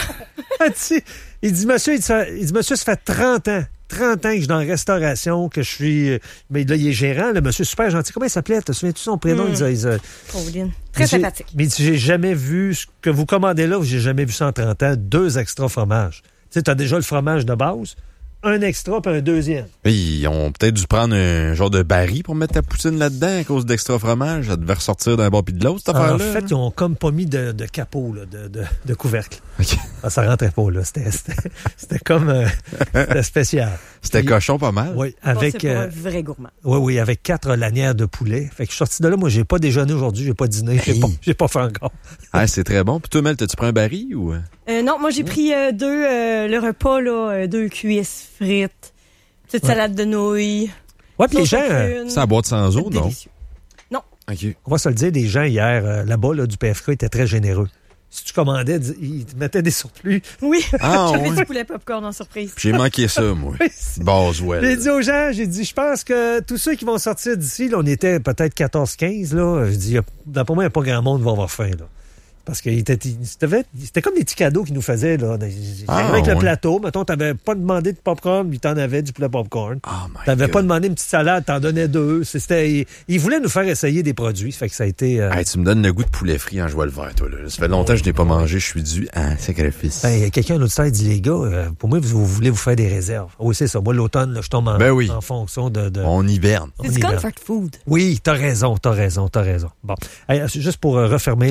Il dit, monsieur, ça fait 30 ans. 30 ans que je suis dans la restauration, que je suis... Mais là, il est gérant, le monsieur super gentil. Comment il s'appelait? Te souviens-tu son prénom? Pauline. Très sympathique. Mais j'ai jamais vu ce que vous commandez là, j'ai jamais vu ça en 30 ans. 2 extra fromages. Tu sais, t'as déjà le fromage de base, un extra puis un deuxième. Ils ont peut-être dû prendre un genre de baril pour mettre ta poutine là-dedans à cause d'extra fromage. Ça devait ressortir d'un bord puis de l'autre, cette affaire-là. En fait, ils ont comme pas mis de capot, là, de couvercle. Okay. Ça rentrait pas, là. C'était comme... c'était spécial. C'était cochon pas mal. Oui, avec... c'est pour un vrai gourmand. Oui, avec 4 lanières de poulet. Fait que je suis sorti de là, moi, j'ai pas déjeuné aujourd'hui, j'ai pas dîné, j'ai pas fait encore. C'est très bon. Puis toi, Mel, t'as-tu pris un baril ou... Non, moi, j'ai pris 2, le repas, là, 2 cuisses frites, petite salade de nouilles. Ouais, puis les gens... C'est à boire de sans eau, non? Non. OK. On va se le dire, les gens, hier, là-bas, là, du PFK, étaient très généreux. Si tu commandais, ils te mettaient des surplus. Oui, j'avais du poulet popcorn en surprise. J'ai manqué ça, moi. Boswell. J'ai dit aux gens, je pense que tous ceux qui vont sortir d'ici, là, on était peut-être 14-15, là. Je dis, d'après moi, il n'y a pas grand monde qui va avoir faim, là. Parce que c'était comme des petits cadeaux qu'ils nous faisaient, là. Avec le plateau, mettons, t'avais pas demandé de popcorn, puis t'en avais du poulet popcorn. T'avais pas demandé une petite salade, t'en donnais 2. Ils voulaient nous faire essayer des produits, ça fait que ça a été... tu me donnes le goût de poulet frit en jouant le vert, toi, là. Ça fait longtemps que je n'ai pas mangé, je suis dû à sacrifice. Quelqu'un à l'autre side dit, les gars, pour moi, vous voulez vous faire des réserves. Oui, c'est ça. Moi, l'automne, là, je tombe en fonction de... On hiverne. C'est du comfort food. Oui, t'as raison. Bon. Juste pour refermer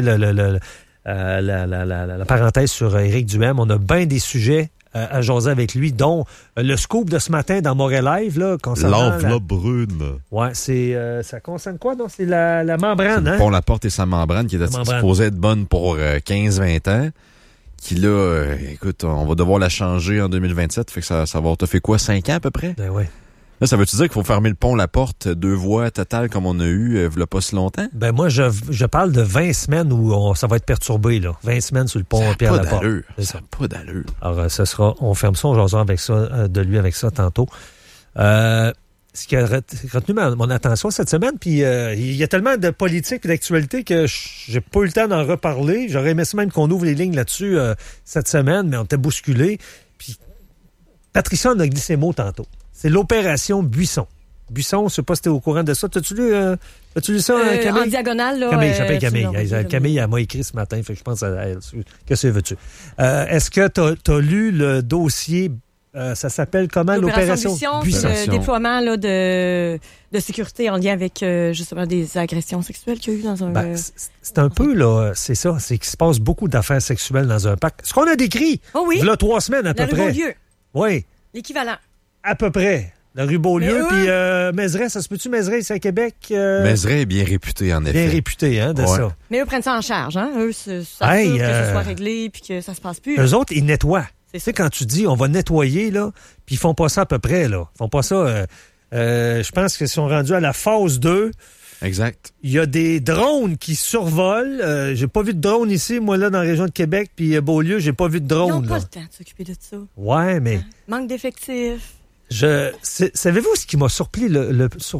la parenthèse sur Éric Duhem, on a bien des sujets à jaser avec lui, dont le scoop de ce matin dans Montréal Live, là, concernant... L'enveloppe brune. Ouais, ça concerne quoi, donc? C'est la membrane, hein? Pont La Porte et sa membrane qui était supposée être bonne pour 15-20 ans. Qui là, écoute, on va devoir la changer en 2027, fait que ça va te fait quoi, 5 ans à peu près? Ben oui. Là, ça veut-tu dire qu'il faut fermer le pont La Porte, 2 voies totales comme on a eu il y a pas si longtemps? Ben moi, je parle de 20 semaines où ça va être perturbé, là. 20 semaines sur le pont Pierre-Laporte. Ça n'a pas d'allure. Alors, on ferme ça, on jasera avec ça, de lui avec ça tantôt. Ce qui a retenu mon attention cette semaine, puis il y a tellement de politique et d'actualité que j'ai pas eu le temps d'en reparler. J'aurais aimé ça même qu'on ouvre les lignes là-dessus cette semaine, mais on était bousculés. Puis Patricia en a glissé ses mots tantôt. C'est l'opération Buisson. Buisson, je ne sais pas si tu es au courant de ça. As-tu lu ça, Camille? En diagonale, là. Camille, j'appelle Camille. Camille, elle m'a écrit ce matin, fait que je pense à elle. Qu'est-ce que veux-tu? Est-ce que tu as lu le dossier, ça s'appelle comment, l'opération Buisson? Le déploiement là, de sécurité en lien avec, justement, des agressions sexuelles qu'il y a eu dans un... c'est un peu, là, c'est ça, c'est qu'il se passe beaucoup d'affaires sexuelles dans un parc. Ce qu'on a décrit, il y a 3 semaines à peu près. La rue Beaulieu. Oui. L'équivalent. À peu près. La rue Beaulieu, puis Mézeray, ça se peut-tu, Mézeray, c'est à Québec? Mézeray est bien réputé, en effet. Bien réputé, hein, ça. Mais eux prennent ça en charge, hein? Eux, ça que ce soit réglé, puis que ça se passe plus. Eux autres, ils nettoient. Tu sais, quand tu dis, on va nettoyer, là, puis ils font pas ça à peu près, là. Ils font pas ça... je pense qu'ils sont rendus à la phase 2. Exact. Il y a des drones qui survolent. J'ai pas vu de drone ici, moi, là, dans la région de Québec, puis Beaulieu, j'ai pas vu de drone. Ils n'ont pas le temps de s'occuper de ça. Ouais, mais... Manque d'effectifs. Savez-vous ce qui m'a surpris le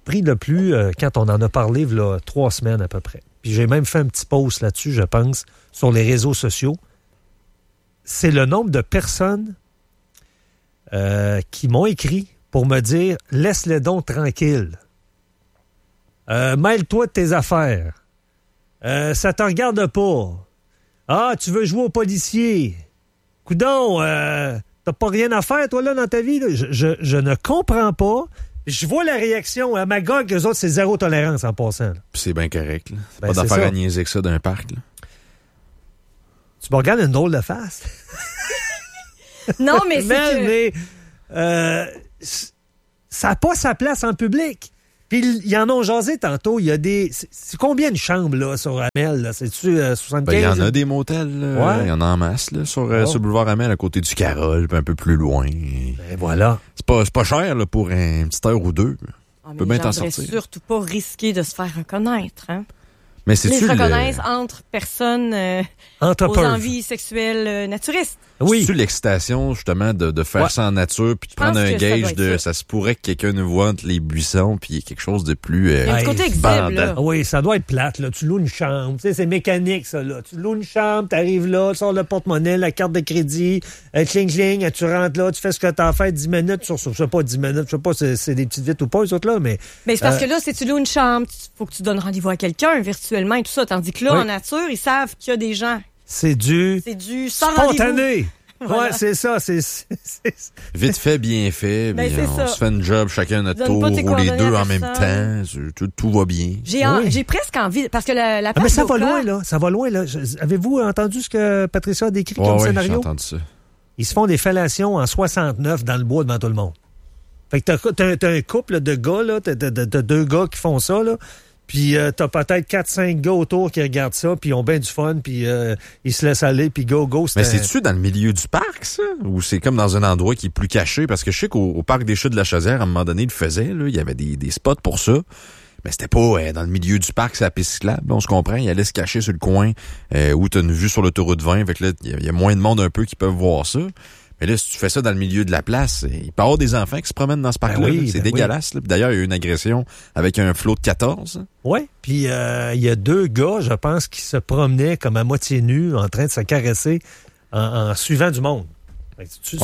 surpris le plus quand on en a parlé il y a 3 semaines à peu près. Puis j'ai même fait un petit post là-dessus, je pense, sur les réseaux sociaux. C'est le nombre de personnes qui m'ont écrit pour me dire « Laisse-les donc tranquilles. Mêle-toi de tes affaires. Ça te regarde pas. Ah, tu veux jouer au policier. Coudon, t'as pas rien à faire, toi, là, dans ta vie. Là. Je ne comprends pas. Je vois la réaction. À Magog, eux autres, c'est zéro tolérance en passant. Puis c'est bien correct. Là. C'est Ben, pas c'est d'affaire ça. à niaiser que ça d'un parc. Là. Tu me regardes une drôle de face. Non, mais c'est que... Mais ça n'a pas sa place en public. Puis, ils en ont jasé tantôt. Il y a des... C'est combien de chambres, là, sur Amel, là? C'est-tu 75? Ben, il y en a des motels, là. Ouais. Il y en a en masse, là, sur le boulevard Amel, à côté du Carole, puis un peu plus loin. Ben, voilà. C'est pas cher, là, pour une petite heure ou deux. Ah, Tu peux bien t'en j'aimerais sortir. surtout pas risquer de se faire reconnaître, hein? Mais Ils c'est-tu se reconnaissent entre personnes Entre aux peuples. envies sexuelles naturistes. Oui. C'est-tu l'excitation, justement, de faire Ouais. ça en nature, puis de pense prendre un que ça doit gage être de... ça. Ça se pourrait que quelqu'un nous voit entre les buissons, puis il y ait quelque chose de plus... Il y a un côté exhibe, bandant. là. Oui, ça doit être plate, là. Tu loues une chambre. Tu sais, c'est mécanique, ça, là. Tu loues une chambre, t'arrives là, tu sors le porte-monnaie, la carte de crédit, cling-cling, tu rentres là, tu fais ce que t'as fait 10 minutes sur, je sais pas, 10 minutes, je sais pas, c'est des petites vites ou pas, les autres, là, mais... Mais c'est parce que là, si tu loues une chambre, il faut que tu donnes rendez-vous à quelqu'un virtuellement et tout ça. Tandis que là, Oui. en nature, ils savent qu'il y a des gens. C'est du sans rendez-vous. spontané. Voilà. Ouais, c'est ça, c'est... Vite fait, bien fait. Ben, puis c'est on ça. se fait une job chacun à notre Donne tour, pas tes ou les coordonnées deux à en même personne. temps. Tout va bien. J'ai presque envie, parce que la Ah, mais ça va Loca- loin, là. Ça va loin, là. Avez-vous entendu ce que Patricia a décrit comme Ouais, j'ai scénario? entendu ça. Ils se font des fellations en 69 dans le bois devant tout le monde. Fait que t'as un couple de gars, là. T'as 2 gars qui font ça, là. Puis t'as peut-être 4-5 gars autour qui regardent ça, puis ils ont bien du fun, puis ils se laissent aller, puis go. Mais c'est-tu dans le milieu du parc, ça? Ou c'est comme dans un endroit qui est plus caché? Parce que je sais qu'au parc des Chutes de la Chaudière, à un moment donné, ils le faisaient, là. Il y avait des spots pour ça. Mais c'était pas dans le milieu du parc, c'est la piste cyclable. On se comprend, ils allaient se cacher sur le coin où t'as une vue sur l'autoroute 20. Fait que là, il y a moins de monde un peu qui peuvent voir ça. Mais là, si tu fais ça dans le milieu de la place, il peut y avoir des enfants qui se promènent dans ce parc-là. oui, là. C'est ben dégueulasse. Là. Puis d'ailleurs, il y a eu une agression avec un flot de 14. Oui, puis il y a 2 gars, je pense, qui se promenaient comme à moitié nus, en train de se caresser en suivant du monde. Fait que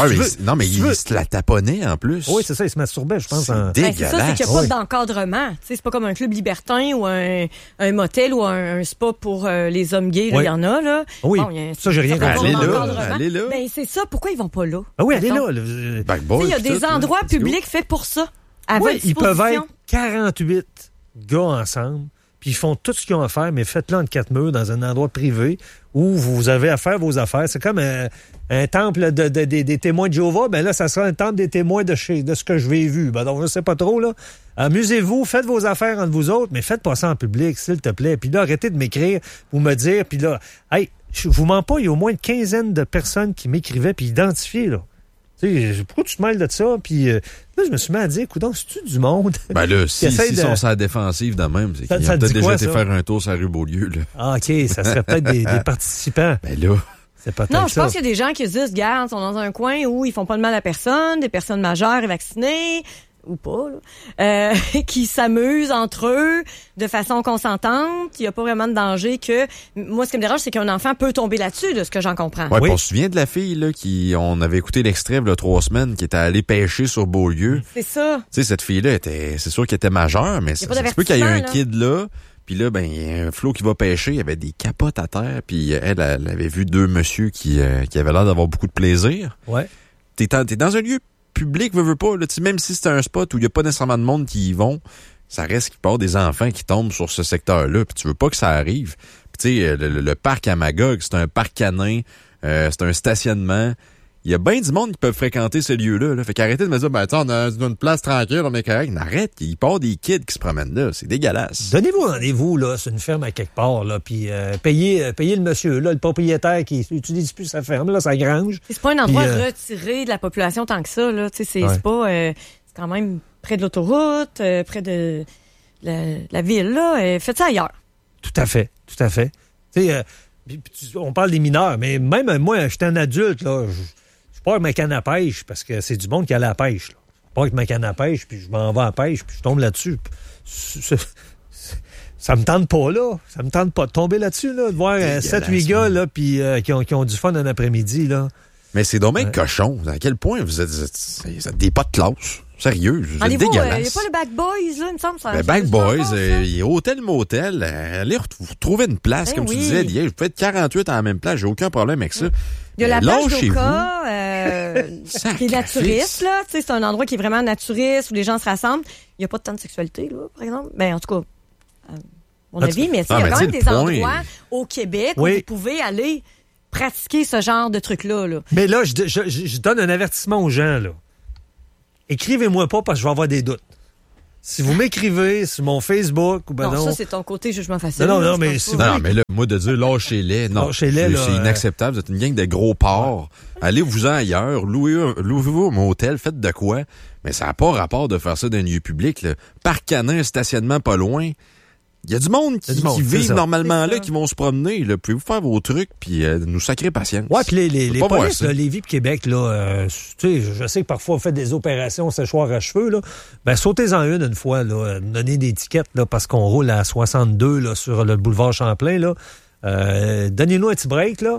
il se la taponnait en plus. Oui, c'est ça, ils se masturbaient, je pense. C'est Ben, c'est ça, c'est qu'il n'y a pas Oui. d'encadrement. Tu sais, c'est pas comme un club libertin ou un motel ou un spa pour les hommes gays. Là, Oui. il y en a, là. Oui, Bon, il y a ça, j'ai rien certain compris. nombre Allez là, d'encadrements. allez là. Ben, c'est ça. Pourquoi ils vont pas là? Ah oui, allez Mettons. là. Tu sais, il y a des endroits publics faits pour ça. À Oui, votre ils peuvent disposition. être 48 gars ensemble, puis ils font tout ce qu'ils ont à faire, mais faites-le entre 4 murs dans un endroit privé où vous avez à faire vos affaires. C'est comme un temple des témoins de Jéhovah. Ben là, ça sera un temple des témoins de ce que je vais vu. Ben donc, je sais pas trop, là. Amusez-vous, faites vos affaires entre vous autres, mais faites pas ça en public, s'il te plaît. Puis là, arrêtez de m'écrire ou me dire, puis là, hey, je vous mens pas, il y a au moins une quinzaine de personnes qui m'écrivaient puis identifiées, là. Tu sais, pourquoi tu te mêles de ça? Puis là, je me suis mis à dire, coudonc, c'est-tu du monde? Ben là, qui essaie s'ils de- sont sur la défensive de même, c'est Ça- qu'ils ça ont te peut-être dit déjà quoi, été ça? faire un tour sur la rue Beaulieu. Là. Ah, OK, ça serait peut-être des participants. Ben là. C'est peut-être Non, je ça. pense qu'il y a des gens qui se disent, regarde, sont dans un coin où ils font pas de mal à personne, des personnes majeures et vaccinées, ou pas, là, qui s'amusent entre eux de façon consentante. Il n'y a pas vraiment de danger que... Moi, ce qui me dérange, c'est qu'un enfant peut tomber là-dessus, de ce que j'en comprends. Ouais, on se souvient de la fille là on avait écouté l'extrait il y a 3 semaines qui était allée pêcher sur Beaulieu. C'est ça. Tu sais, cette fille-là c'est sûr qu'elle était majeure, mais Y a pas ça se peut qu'il y ait un d'avertissement, kid là. Puis là, ben, il y a un flot qui va pêcher. Il y avait des capotes à terre. Puis elle avait vu 2 messieurs qui avaient l'air d'avoir beaucoup de plaisir. Ouais. T'es dans un lieu public, veux pas. Là, même si c'est un spot où il n'y a pas nécessairement de monde qui y vont, ça reste qu'il peut y avoir des enfants qui tombent sur ce secteur-là. Puis tu veux pas que ça arrive. Puis tu sais, le parc à Magog, c'est un parc canin. C'est un stationnement. Il y a bien du monde qui peuvent fréquenter ce lieu-là. Là. Fait qu'arrêtez de me dire, ben, on a une place tranquille, on est correct. Arrête, il part des kids qui se promènent là. C'est dégueulasse. Donnez-vous rendez-vous, là, sur une ferme à quelque part, là, puis payez le monsieur, là, le propriétaire qui n'utilise plus sa ferme, là, sa grange. C'est pas un endroit Puis, retiré de la population tant que ça, là. Tu sais, c'est Ouais. pas... c'est quand même près de l'autoroute, près de la ville, là. Faites ça ailleurs. Tout à fait, tout à fait. Tu sais, on parle des mineurs, mais même moi, j'étais un adulte, là, je pars avec ma canne à pêche, parce que c'est du monde qui allait à la pêche, là. Je pars avec ma canne à pêche, puis je m'en vais à la pêche, puis je tombe là-dessus. ça me tente pas, là. Ça me tente pas de tomber là-dessus, là, de voir 7-8 gars là, puis, qui ont du fun un après-midi. Là. Mais c'est dommage cochon. À quel point vous êtes des pas de classe. Sérieux, vous êtes dégueulasse. Il n'y a pas le Back Boys, là, il me semble. Ça, Back Boys, il y a hôtel-motel. Allez retrouver une place, comme tu disais. Vous pouvez être 48 en la même place. J'ai aucun problème avec ça. Il y a la plage d'Oka, qui est naturiste, là. Tu sais, c'est un endroit qui est vraiment naturiste, où les gens se rassemblent. Il n'y a pas de temps de sexualité, là, par exemple. Ben, en tout cas, mon avis, mais il y a quand même des endroits au Québec où vous pouvez aller pratiquer ce genre de trucs-là. Là. Mais là, je donne un avertissement aux gens, là. Écrivez-moi pas parce que je vais avoir des doutes. Si vous m'écrivez sur mon Facebook ou ça, c'est ton côté jugement facile. Non, mais si non, mais là, moi, de dire lâchez-les, non. Lâchez-les, c'est inacceptable. Vous êtes une gang de gros porcs. Allez-vous-en ailleurs. Louez-vous un motel. Faites de quoi. Mais ça n'a pas rapport de faire ça dans un lieu public. Là. Parc canin, stationnement pas loin. Il y a du monde qui vit normalement là, qui vont se promener. Là. Pouvez-vous faire vos trucs puis nous sacrer patience? Ouais, puis les polices, là, Lévis et Québec, là, tu sais, je sais que parfois on fait des opérations séchoir à cheveux, là. Ben, sautez-en une fois, là. Donnez des tickets, là, parce qu'on roule à 62, là, sur le boulevard Champlain, là. Donnez-nous un petit break, là.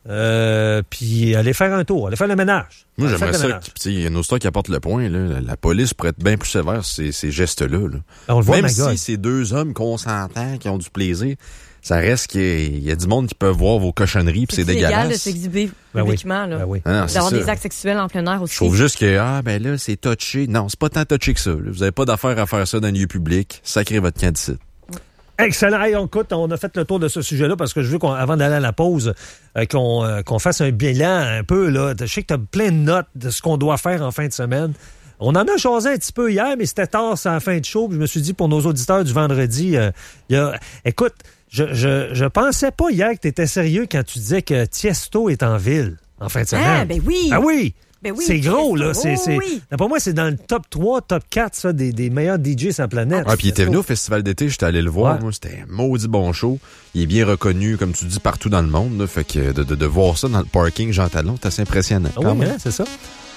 Puis allez faire un tour, allez faire le ménage. Moi, j'aimerais ça. Il y a une autre qui apporte le point. Là, la police pourrait être bien plus sévère sur ces gestes-là. Là. On le voit, même si c'est deux hommes consentants qui ont du plaisir, ça reste qu'il y a du monde qui peut voir vos cochonneries puis c'est dégueulasse. C'est légal de s'exhiber publiquement. Là. D'avoir des actes sexuels en plein air aussi. Je trouve juste que là, c'est touché. Non, c'est pas tant touché que ça. Là. Vous n'avez pas d'affaire à faire ça dans un lieu public. Sacrez votre camp d'ici. Excellent. Hey, écoute, on a fait le tour de ce sujet-là parce que je veux qu'avant d'aller à la pause, qu'on fasse un bilan un peu. Là. Je sais que tu as plein de notes de ce qu'on doit faire en fin de semaine. On en a jasé un petit peu hier, mais c'était tard, c'est la fin de show. Puis je me suis dit, pour nos auditeurs du vendredi, écoute, je pensais pas hier que tu étais sérieux quand tu disais que Tiesto est en ville en fin de semaine. Ah, ben oui! Ah oui! Ben oui, c'est gros, là. Oui. Pour moi, c'est dans le top 3, top 4 ça, des meilleurs DJs sur la planète. Ah, puis il était venu au Festival d'été, j'étais allé le voir. Ouais. Moi, c'était un maudit bon show. Il est bien reconnu, comme tu dis, partout dans le monde. Là, fait que de voir ça dans le parking Jean Talon, c'est assez impressionnant. Ah oui, c'est ça.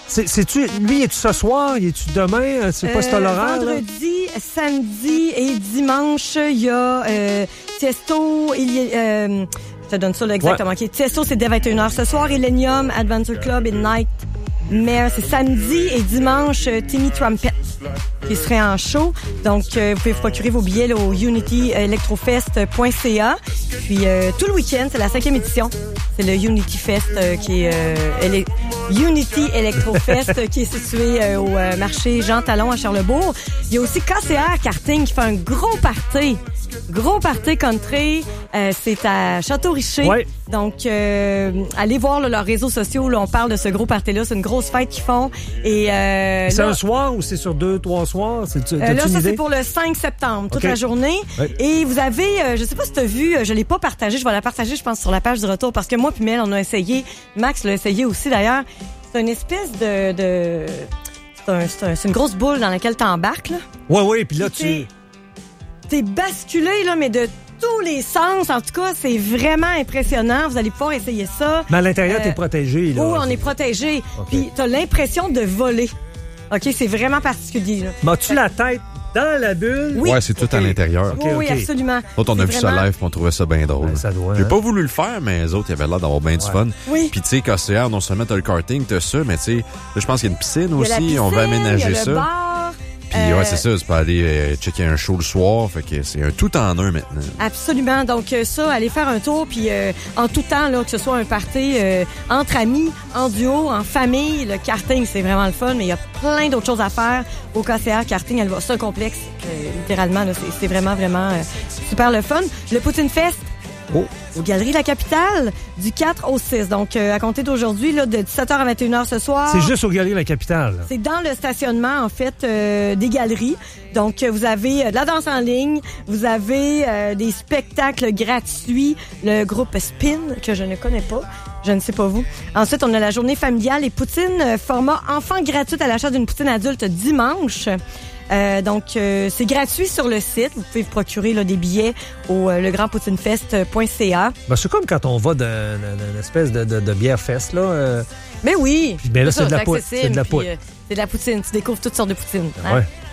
Lui, es-tu ce soir? Es-tu demain? C'est pas cet horaire? Vendredi, samedi et dimanche, il y a Tiesto, je te donne ça là, exactement. Ouais. Okay. Tiesto, c'est dès 21h ce soir. Illenium, Adventure Club et Night. Mais c'est samedi et dimanche, Timmy Trumpet qui serait en show. Donc, vous pouvez vous procurer vos billets là, au unityelectrofest.ca. Puis, tout le week-end, c'est la 5e édition. C'est le Unity Fest qui est Unity Electrofest qui est situé au marché Jean Talon à Charlebourg. Il y a aussi KCR Karting qui fait un gros party country. C'est à Château-Richer. Ouais. Donc, allez voir là, leurs réseaux sociaux. Là, on parle de ce gros party-là. C'est une grosse fête qu'ils font. Et, c'est un soir ou c'est sur 2-3 soirs? Là, ça, c'est pour le 5 septembre, toute la journée. Ouais. Et vous avez, je sais pas si tu as vu, je l'ai pas partagé. Je vais la partager, je pense, sur la page du retour. Parce que moi puis Mel, on a essayé. Max l'a essayé aussi, d'ailleurs. C'est une espèce de c'est une grosse boule dans laquelle t'embarques, là. Oui, puis là, T'es basculé, là, mais de tous les sens. En tout cas, c'est vraiment impressionnant. Vous allez pouvoir essayer ça. Mais à l'intérieur, t'es protégé, là. Oui, on est protégé. Okay. Puis t'as l'impression de voler. OK, c'est vraiment particulier, là. M'as-tu la tête dans la bulle? Oui, c'est tout à l'intérieur. Oui, absolument. D'autres, on a vu ça live et on trouvait ça bien drôle. Ben, ça doit, J'ai pas voulu le faire, mais les autres, ils avaient l'air d'avoir bien du fun. Oui. Puis, tu sais, KCR, non seulement t'as le karting, t'as ça, mais tu sais, là, je pense qu'il y a une piscine aussi. On va aménager ça. Bar. Puis, c'est ça, tu peux aller checker un show le soir. Fait que c'est un tout en un maintenant. Absolument. Donc, ça, allez faire un tour. Puis, en tout temps, là, que ce soit un party entre amis, en duo, en famille, le karting, c'est vraiment le fun. Mais il y a plein d'autres choses à faire au KCR Karting. C'est un complexe, littéralement. Là, c'est vraiment, vraiment super le fun. Le Poutine Fest. Aux Galeries La Capitale, du 4 au 6. Donc, à compter d'aujourd'hui, là, de 17h à 21h ce soir. C'est juste aux Galeries La Capitale. C'est dans le stationnement, en fait, des galeries. Donc, vous avez de la danse en ligne, vous avez des spectacles gratuits, le groupe Spin, que je ne connais pas. Je ne sais pas vous. Ensuite, on a la journée familiale et poutine, format enfant gratuite à l'achat d'une poutine adulte dimanche. Donc, c'est gratuit sur le site. Vous pouvez vous procurer là, des billets au legrandpoutinefest.ca. Ben, c'est comme quand on va d'une espèce de bière fest, là. Mais oui. Ben là, c'est de la poutine. C'est de la poutine. Tu découvres toutes sortes de poutines. Hein? Ouais.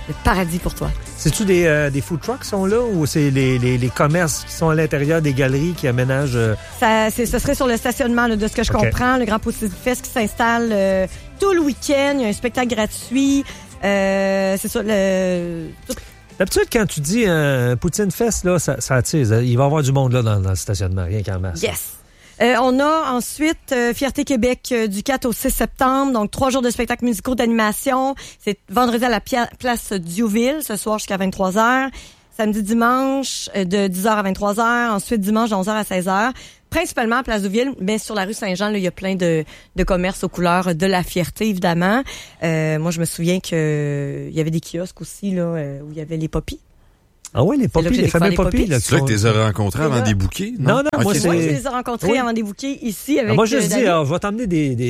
le paradis pour toi. C'est-tu des food trucks qui sont là ou c'est les commerces qui sont à l'intérieur des galeries qui aménagent... Ce serait sur le stationnement, là, de ce que je comprends. Le Grand Poutine Fest qui s'installe tout le week-end. Il y a un spectacle gratuit. C'est ça, D'habitude, quand tu dis Poutine Fest, là, ça attise. Il va y avoir du monde là dans le stationnement, rien qu'en masse. Yes! On a ensuite Fierté Québec du 4 au 6 septembre, donc 3 jours de spectacles musicaux d'animation. C'est vendredi à la place Diouville, ce soir jusqu'à 23h. Samedi, dimanche, de 10h à 23h. Ensuite, dimanche, de 11h à 16h. Principalement à Place Diouville, mais sur la rue Saint-Jean, là, il y a plein de commerces aux couleurs de la fierté, évidemment. Moi, je me souviens qu'il y avait des kiosques aussi là où il y avait les poppies. Ah oui, les poppies, les fameux poppies. C'est là que tu les as rencontrés avant des bouquets? Non, moi, je les ai rencontrés avant des bouquets ici avec moi, je dis, je vais t'emmener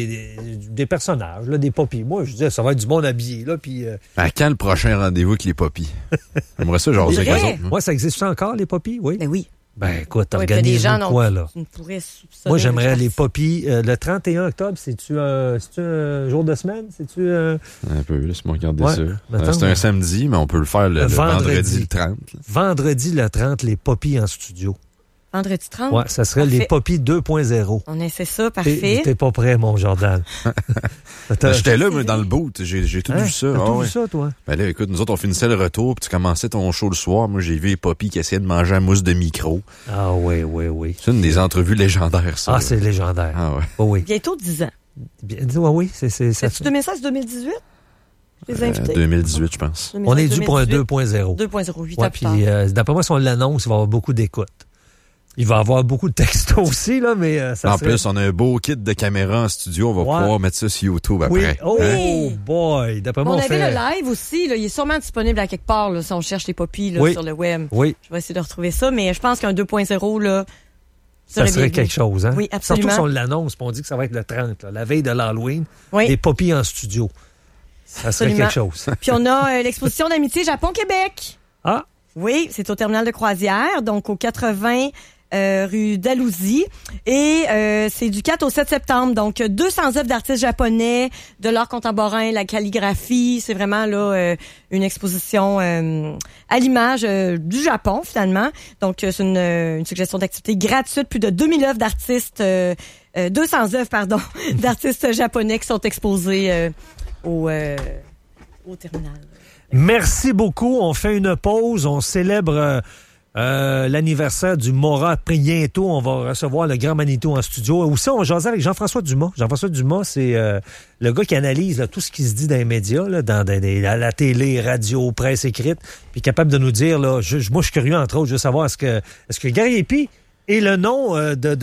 des personnages, là, des poppies. Moi, je dis, ça va être du monde habillé. Là, puis, À quand le prochain rendez-vous avec les poppies? J'aimerais ça, genre, avec eux autres. Moi, ça existe encore, les poppies? Oui. Ben oui. Ben, écoute, organise-nous quoi, là? Moi, j'aimerais les poppies. Le 31 octobre, c'est-tu un jour de semaine? C'est-tu un peu, laisse-moi regarder ça. C'est un samedi, mais on peut le faire le vendredi le 30. Vendredi le 30, les poppies en studio. Vendredi 30? Ouais, ça serait les poppies 2.0. On essaie ça, parfait. T'es pas prêt, mon Jordan. J'étais là, moi, dans le boot. J'ai tout vu ça. T'as tout vu ça, toi? Ben là, écoute, nous autres, on finissait le retour, puis tu commençais ton show le soir. Moi, j'ai vu les poppies qui essayaient de manger à mousse de micro. Ah oui. C'est une des entrevues légendaires, ça. Ah, c'est légendaire. Ah ouais. Oh, oui. Bientôt 10 ans. Oui, c'est ça. C'est-tu 2016-2018? Les invités? 2018, je pense. On est dû pour un 2.0. 2.0, 8 ans plus tard. Puis, d'après moi, si on l'annonce, il va y avoir beaucoup d'écoute. Il va y avoir beaucoup de textos aussi, là, mais ça plus, on a un beau kit de caméra en studio. On va pouvoir mettre ça sur YouTube après. Oh boy! D'après moi, on avait le live aussi. Là, il est sûrement disponible à quelque part là, si on cherche les poppies là, sur le web. Oui. Je vais essayer de retrouver ça, mais je pense qu'un 2.0, là, ça serait quelque chose. Hein? Oui, absolument. Surtout si on l'annonce, on dit que ça va être le 30, là, la veille de l'Halloween. Les poppies en studio. Ça serait quelque chose. Puis on a l'exposition d'amitié Japon-Québec. Ah! Oui, c'est au terminal de croisière, donc au 80... rue Dalhousie. Et c'est du 4 au 7 septembre. Donc, 200 œuvres d'artistes japonais, de l'art contemporain, la calligraphie. C'est vraiment là une exposition à l'image du Japon, finalement. Donc, c'est une suggestion d'activité gratuite. Plus de 2000 œuvres d'artistes, 200 œuvres, pardon, d'artistes japonais qui sont exposées au terminal. Merci beaucoup. On fait une pause. On célèbre... l'anniversaire du Mora. Bientôt, on va recevoir le Grand Manitou en studio. Aussi, on jasait avec Jean-François Dumas. Jean-François Dumas, c'est le gars qui analyse là, tout ce qui se dit dans les médias, là, à la télé, radio, presse écrite, puis capable de nous dire, là, moi, je suis curieux, entre autres, je veux savoir, est-ce que Gary Epi est le nom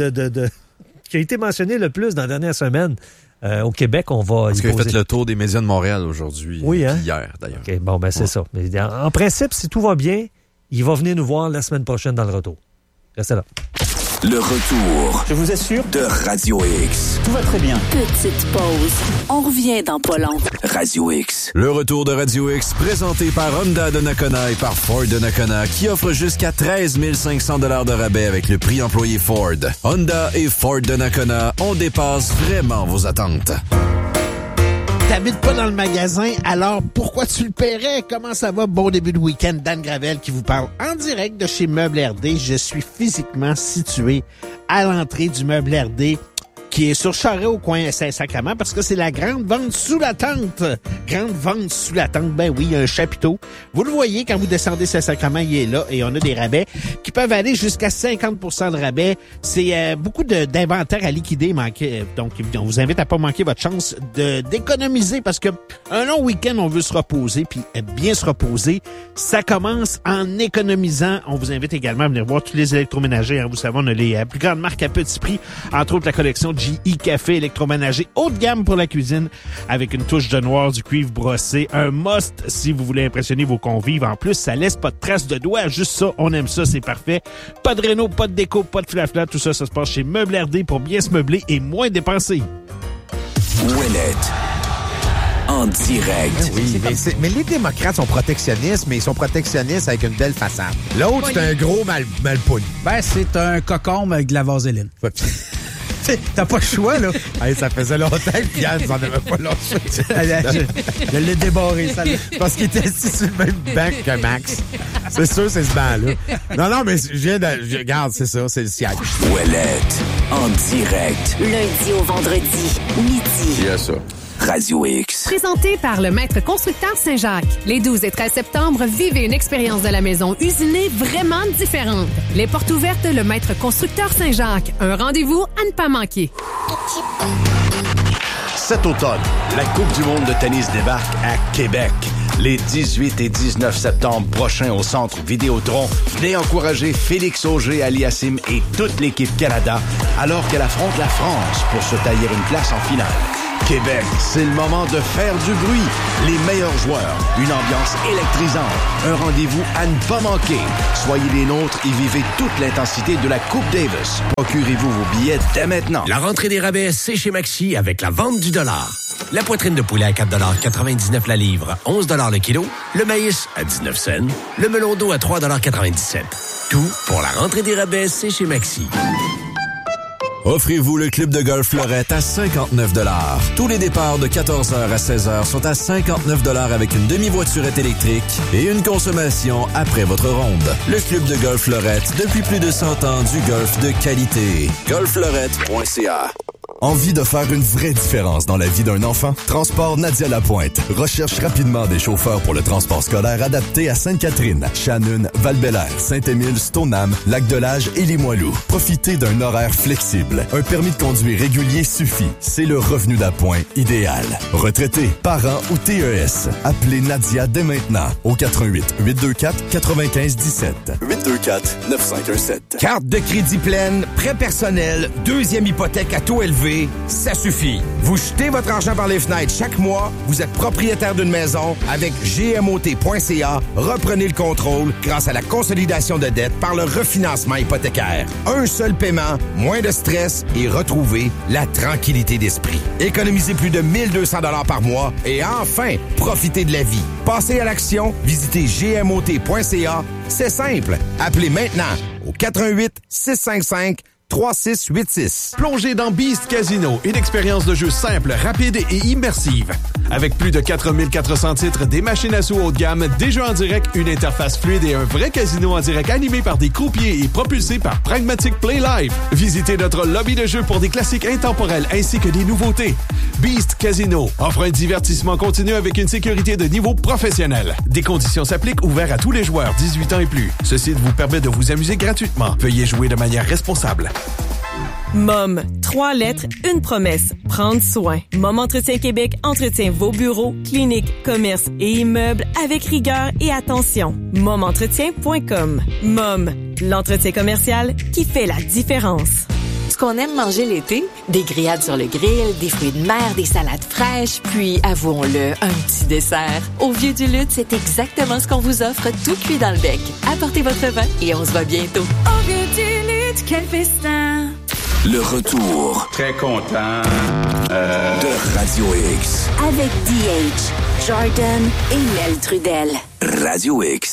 qui a été mentionné le plus dans la dernière semaine au Québec? On va Parce qu'il a fait le tour des médias de Montréal aujourd'hui. Oui, hein? Hier, d'ailleurs. OK, bon, ben c'est ça. Mais en principe, si tout va bien, il va venir nous voir la semaine prochaine dans le retour. Restez là. Le retour. Je vous assure. De Radio X. Tout va très bien. Petite pause. On revient dans pas long. Radio X. Le retour de Radio X, présenté par Honda de Nakona et par Ford de Nakona, qui offre jusqu'à 13 500 $ de rabais avec le prix employé Ford. Honda et Ford de Nakona, on dépasse vraiment vos attentes. T'habites pas dans le magasin, alors pourquoi tu le paierais? Comment ça va? Bon début de week-end, Dan Gravel qui vous parle en direct de chez Meubles RD. Je suis physiquement situé à l'entrée du Meuble RD qui est sur Charest au coin Saint-Sacrement parce que c'est la grande vente sous la tente. Grande vente sous la tente, ben oui, il y a un chapiteau. Vous le voyez quand vous descendez Saint-Sacrement, il est là et on a des rabais qui peuvent aller jusqu'à 50% de rabais. C'est beaucoup d'inventaire à liquider. Donc, on vous invite à pas manquer votre chance d'économiser parce que un long week-end, on veut se reposer puis bien se reposer. Ça commence en économisant. On vous invite également à venir voir tous les électroménagers. Hein. Vous savez, on a les plus grandes marques à petit prix, entre autres la collection GE Café électroménager haut de gamme pour la cuisine avec une touche de noir, du cuivre brossé, un must si vous voulez impressionner vos convives. En plus, ça laisse pas de traces de doigts, juste ça, on aime ça, c'est parfait. Pas de réno, pas de déco, pas de flafla, tout ça, ça se passe chez Meubles RD pour bien se meubler et moins dépenser. Ouellette. En direct. Oui, mais les démocrates sont protectionnistes, mais ils sont protectionnistes avec une belle façade. L'autre, c'est un gros malpoule. Ben, c'est un cocombe avec de la vaseline. T'as pas le choix, là. Hey, ça faisait longtemps que Yann n'en avait pas lâché. Je l'ai débarré, ça. Parce qu'il était assis sur le même banc que Max. C'est sûr, c'est ce banc-là. Non, mais regarde, c'est ça, c'est le siège. Ouellette, en direct. Lundi au vendredi, midi. Yes, ça. Radio X. Présenté par le maître constructeur Saint-Jacques. Les 12 et 13 septembre, vivez une expérience de la maison usinée vraiment différente. Les portes ouvertes, le maître constructeur Saint-Jacques. Un rendez-vous à ne pas manquer. Cet automne, la Coupe du monde de tennis débarque à Québec. Les 18 et 19 septembre prochains au Centre Vidéotron, venez encourager Félix Auger-Aliassime et toute l'équipe Canada alors qu'elle affronte la France pour se tailler une place en finale. Québec, c'est le moment de faire du bruit. Les meilleurs joueurs, une ambiance électrisante, un rendez-vous à ne pas manquer. Soyez les nôtres et vivez toute l'intensité de la Coupe Davis. Procurez-vous vos billets dès maintenant. La rentrée des rabais, c'est chez Maxi avec la vente du dollar. La poitrine de poulet à 4,99 la livre, 11 le kilo. Le maïs à 19 cents. Le melon d'eau à 3,97 Tout pour la rentrée des rabais, c'est chez Maxi. Offrez-vous le club de golf Fleurette à 59 $. Tous les départs de 14h à 16h sont à 59 $ avec une demi-voiturette électrique et une consommation après votre ronde. Le club de golf Fleurette, depuis plus de 100 ans, du golf de qualité. golffleurette.ca. Envie de faire une vraie différence dans la vie d'un enfant? Transport Nadia Lapointe recherche rapidement des chauffeurs pour le transport scolaire adapté à Sainte-Catherine, Shannon, Val-Bélair, Saint-Émile, Stoneham, Lac-de-L'Âge et Limoilou. Profitez d'un horaire flexible. Un permis de conduire régulier suffit. C'est le revenu d'appoint idéal. Retraité, parents ou TES. Appelez Nadia dès maintenant au 88 824 95 17 824 9517. Carte de crédit pleine, prêt personnel, deuxième hypothèque à taux élevé, ça suffit. Vous jetez votre argent par les fenêtres chaque mois, vous êtes propriétaire d'une maison. Avec gmot.ca, reprenez le contrôle grâce à la consolidation de dettes par le refinancement hypothécaire. Un seul paiement, moins de stress et retrouvez la tranquillité d'esprit. Économisez plus de 1200 $ par mois et enfin, profitez de la vie. Passez à l'action, visitez gmot.ca. C'est simple. Appelez maintenant au 88 655 3686. Plongez dans Beast Casino, une expérience de jeu simple, rapide et immersive. Avec plus de 4400 titres, des machines à sous haut de gamme, des jeux en direct, une interface fluide et un vrai casino en direct animé par des croupiers et propulsé par Pragmatic Play Live. Visitez notre lobby de jeux pour des classiques intemporels ainsi que des nouveautés. Beast Casino offre un divertissement continu avec une sécurité de niveau professionnel. Des conditions s'appliquent, ouvert à tous les joueurs 18 ans et plus. Ce site vous permet de vous amuser gratuitement. Veuillez jouer de manière responsable. MOM. 3 lettres, une promesse. Prendre soin. MOM Entretien Québec entretient vos bureaux, cliniques, commerces et immeubles avec rigueur et attention. MOMentretien.com. MOM. L'entretien commercial qui fait la différence. Ce qu'on aime manger l'été, des grillades sur le grill, des fruits de mer, des salades fraîches, puis, avouons-le, un petit dessert. Au Vieux du Lutte, c'est exactement ce qu'on vous offre, tout cuit dans le bec. Apportez votre vin et on se voit bientôt. Au Vieux du Lutte, quel festin! Le retour. Très content. De Radio X. Avec DH, Jordan et Mel Trudel. Radio X.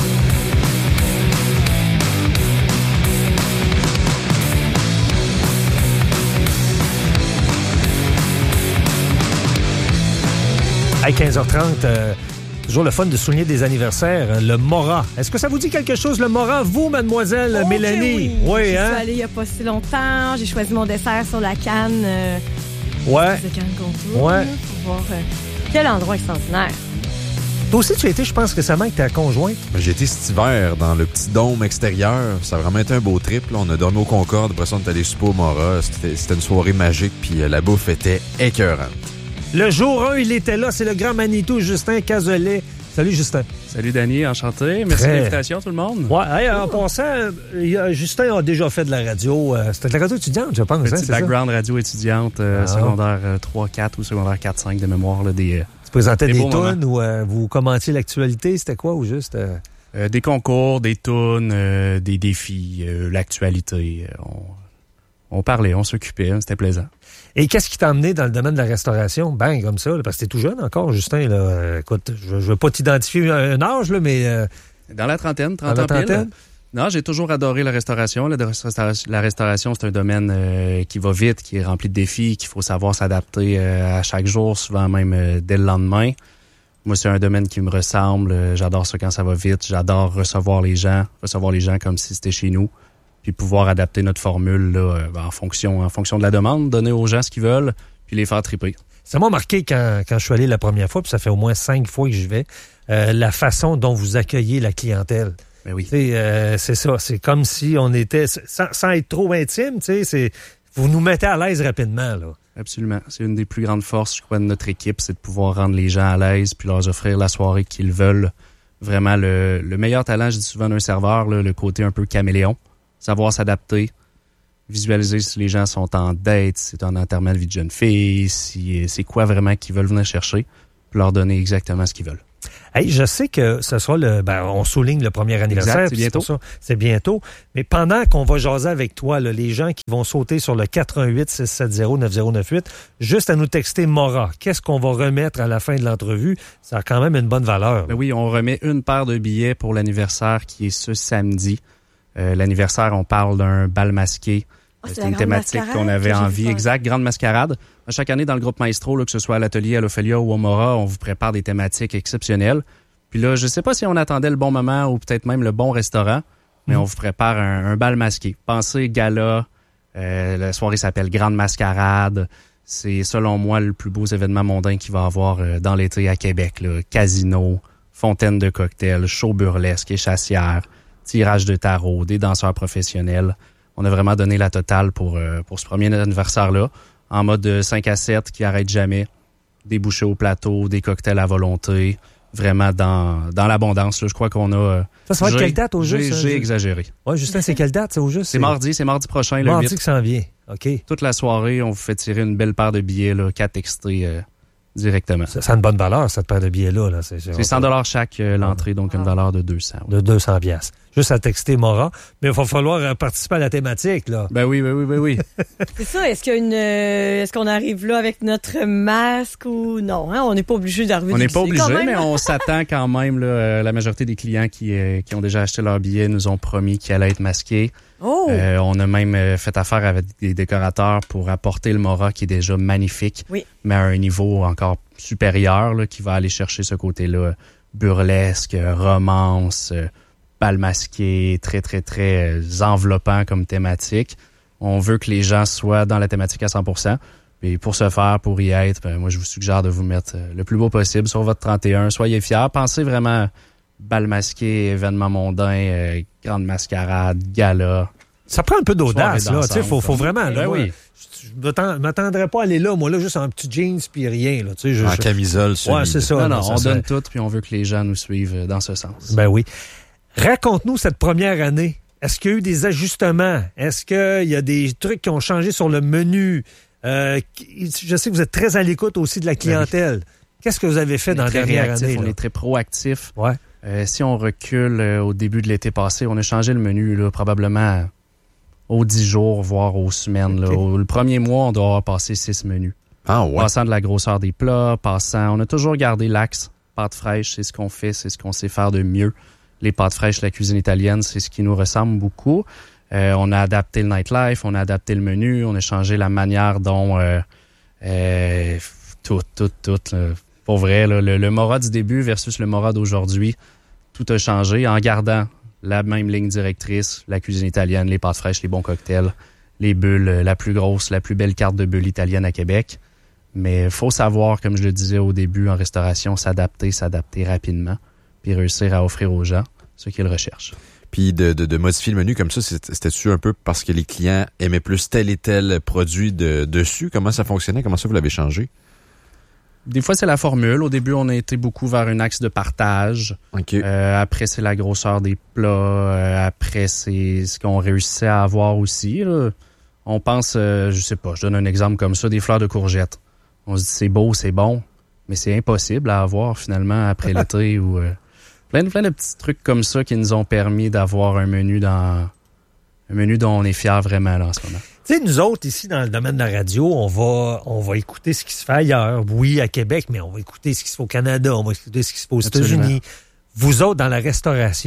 À 15h30, toujours le fun de souligner des anniversaires. Le Mora. Est-ce que ça vous dit quelque chose, le Mora, vous, mademoiselle Mélanie? Oui, hein? Je suis allée il n'y a pas si longtemps. J'ai choisi mon dessert sur la canne. Ouais. De canne contour. Ouais. Pour voir quel endroit extraordinaire. Toi aussi, tu as été, je pense, récemment avec ta conjointe. J'ai été cet hiver dans le petit dôme extérieur. Ça a vraiment été un beau trip. Là. On a dormi au Concorde. Après ça, on est allé souper au Mora. C'était une soirée magique. Puis la bouffe était écœurante. Le jour 1, il était là. C'est le grand Manitou, Justin Cazolet. Salut, Justin. Salut, Danny. Enchanté. Merci de l'invitation, tout le monde. Ouais. Hey, en passant, Justin a déjà fait de la radio. C'était de la radio étudiante, je pense. Petit background radio étudiante, secondaire 3-4 ou secondaire 4-5 de mémoire. Là, tu présentais des tunes ou vous commentiez l'actualité? C'était quoi ou juste... des concours, des tunes, des défis, l'actualité. On parlait, on s'occupait. C'était plaisant. Et qu'est-ce qui t'a amené dans le domaine de la restauration? Bang, comme ça, là, parce que t'es tout jeune encore, Justin. Là. Écoute, je veux pas t'identifier un âge, là, mais... Dans la trentaine, 30 ans pile. Non, j'ai toujours adoré la restauration. La restauration, c'est un domaine qui va vite, qui est rempli de défis, qu'il faut savoir s'adapter à chaque jour, souvent même dès le lendemain. Moi, c'est un domaine qui me ressemble. J'adore ça quand ça va vite. J'adore recevoir les gens comme si c'était chez nous, puis pouvoir adapter notre formule là, en fonction de la demande, donner aux gens ce qu'ils veulent, puis les faire triper. Ça m'a marqué quand je suis allé la première fois, puis ça fait au moins 5 fois que j'y vais, la façon dont vous accueillez la clientèle. Ben oui. C'est ça. C'est comme si on était, sans être trop intime, vous nous mettez à l'aise rapidement, là. Absolument. C'est une des plus grandes forces, je crois, de notre équipe, c'est de pouvoir rendre les gens à l'aise puis leur offrir la soirée qu'ils veulent. Vraiment, le meilleur talent, je dis souvent d'un serveur, là, le côté un peu caméléon. Savoir s'adapter, visualiser si les gens sont en date, si c'est un enterrement de vie de jeune fille, si c'est quoi vraiment qu'ils veulent venir chercher, puis leur donner exactement ce qu'ils veulent. Hey, je sais que ce sera on souligne le premier anniversaire. Exact, c'est bientôt. C'est bientôt. Mais pendant qu'on va jaser avec toi, là, les gens qui vont sauter sur le 418-670-9098, juste à nous texter Mora. Qu'est-ce qu'on va remettre à la fin de l'entrevue? Ça a quand même une bonne valeur. Ben oui, on remet une paire de billets pour l'anniversaire qui est ce samedi. L'anniversaire, on parle d'un bal masqué. C'est une thématique qu'on avait envie. Exact, grande mascarade. Chaque année, dans le groupe Maestro, là, que ce soit à l'atelier, à l'Ophélia ou au Mora, on vous prépare des thématiques exceptionnelles. Puis là, je sais pas si on attendait le bon moment ou peut-être même le bon restaurant, mais on vous prépare un bal masqué. Pensez gala, la soirée s'appelle Grande Mascarade. C'est, selon moi, le plus beau événement mondain qu'il va y avoir dans l'été à Québec. Là. Casino, fontaine de cocktails, show burlesque et chassière, tirage de tarot, des danseurs professionnels. On a vraiment donné la totale pour ce premier anniversaire-là, en mode 5 à 7 qui arrête jamais, des bouchées au plateau, des cocktails à volonté, vraiment dans l'abondance. Là, je crois qu'on a... Ça va être quelle date au juste? J'ai exagéré. Oui, Justin, c'est quelle date au juste? C'est mardi prochain, le 8. Mardi que ça en vient, OK. Toute la soirée, on vous fait tirer une belle paire de billets, là, 4 extraits directement. Ça a une bonne valeur, cette paire de billets-là. Là. C'est 100$ chaque l'entrée, donc une valeur de 200. De 200 $. Juste à texter Mora. Mais il va falloir participer à la thématique, là. Ben oui. C'est ça. Est-ce qu'on arrive là avec notre masque ou non? Hein? On n'est pas obligé d'arriver. On n'est pas obligé, mais on s'attend quand même. Là, la majorité des clients qui ont déjà acheté leur billet nous ont promis qu'ils allaient être masqués. Oh. On a même fait affaire avec des décorateurs pour apporter le Mora qui est déjà magnifique, mais à un niveau encore supérieur, là, qui va aller chercher ce côté-là burlesque, romance, bal masqué, très, très, très enveloppant comme thématique. On veut que les gens soient dans la thématique à 100%. Et pour ce faire, pour y être, moi, je vous suggère de vous mettre le plus beau possible sur votre 31. Soyez fiers. Pensez vraiment bal masqué, événement mondain, grande mascarade, gala. Ça prend un peu d'audace, là. Tu sais, faut vraiment, là. Ben oui. Je m'attendrais pas à aller là, moi, là, juste en petit jeans puis rien, là. Tu sais, en camisole, ouais, c'est ça. Non, on donne tout, puis on veut que les gens nous suivent dans ce sens. Ben oui. Raconte-nous cette première année. Est-ce qu'il y a eu des ajustements? Est-ce qu'il y a des trucs qui ont changé sur le menu? Je sais que vous êtes très à l'écoute aussi de la clientèle. Qu'est-ce que vous avez fait dans la dernière année? On est très proactif. Ouais. Si on recule au début de l'été passé, on a changé le menu là, probablement aux 10 jours, voire aux semaines. Là. Le premier mois, on doit avoir passé 6 menus. Ah ouais. Passant de la grosseur des plats, on a toujours gardé l'axe pâtes fraîches, c'est ce qu'on fait, c'est ce qu'on sait faire de mieux. Les pâtes fraîches, la cuisine italienne, c'est ce qui nous ressemble beaucoup. On a adapté le nightlife, on a adapté le menu, on a changé la manière dont tout. Pour vrai, là, le Mora du début versus le Mora d'aujourd'hui, tout a changé en gardant la même ligne directrice, la cuisine italienne, les pâtes fraîches, les bons cocktails, les bulles, la plus grosse, la plus belle carte de bulles italienne à Québec. Mais il faut savoir, comme je le disais au début en restauration, s'adapter rapidement, puis réussir à offrir aux gens ce qu'ils recherchent. Puis de modifier le menu comme ça, c'était-tu un peu parce que les clients aimaient plus tel et tel produit dessus? Comment ça fonctionnait? Comment ça vous l'avez changé? Des fois, c'est la formule. Au début, on a été beaucoup vers un axe de partage. Okay. Après, c'est la grosseur des plats. Après, c'est ce qu'on réussissait à avoir aussi. Là. On pense, je sais pas, je donne un exemple comme ça, des fleurs de courgettes. On se dit c'est beau, c'est bon, mais c'est impossible à avoir finalement après l'été ou plein de petits trucs comme ça qui nous ont permis d'avoir un menu dont on est fiers vraiment là, en ce moment. Tu sais, nous autres, ici, dans le domaine de la radio, on va écouter ce qui se fait ailleurs. Oui, à Québec, mais on va écouter ce qui se fait au Canada, on va écouter ce qui se fait aux États-Unis. Vous autres, dans la restauration,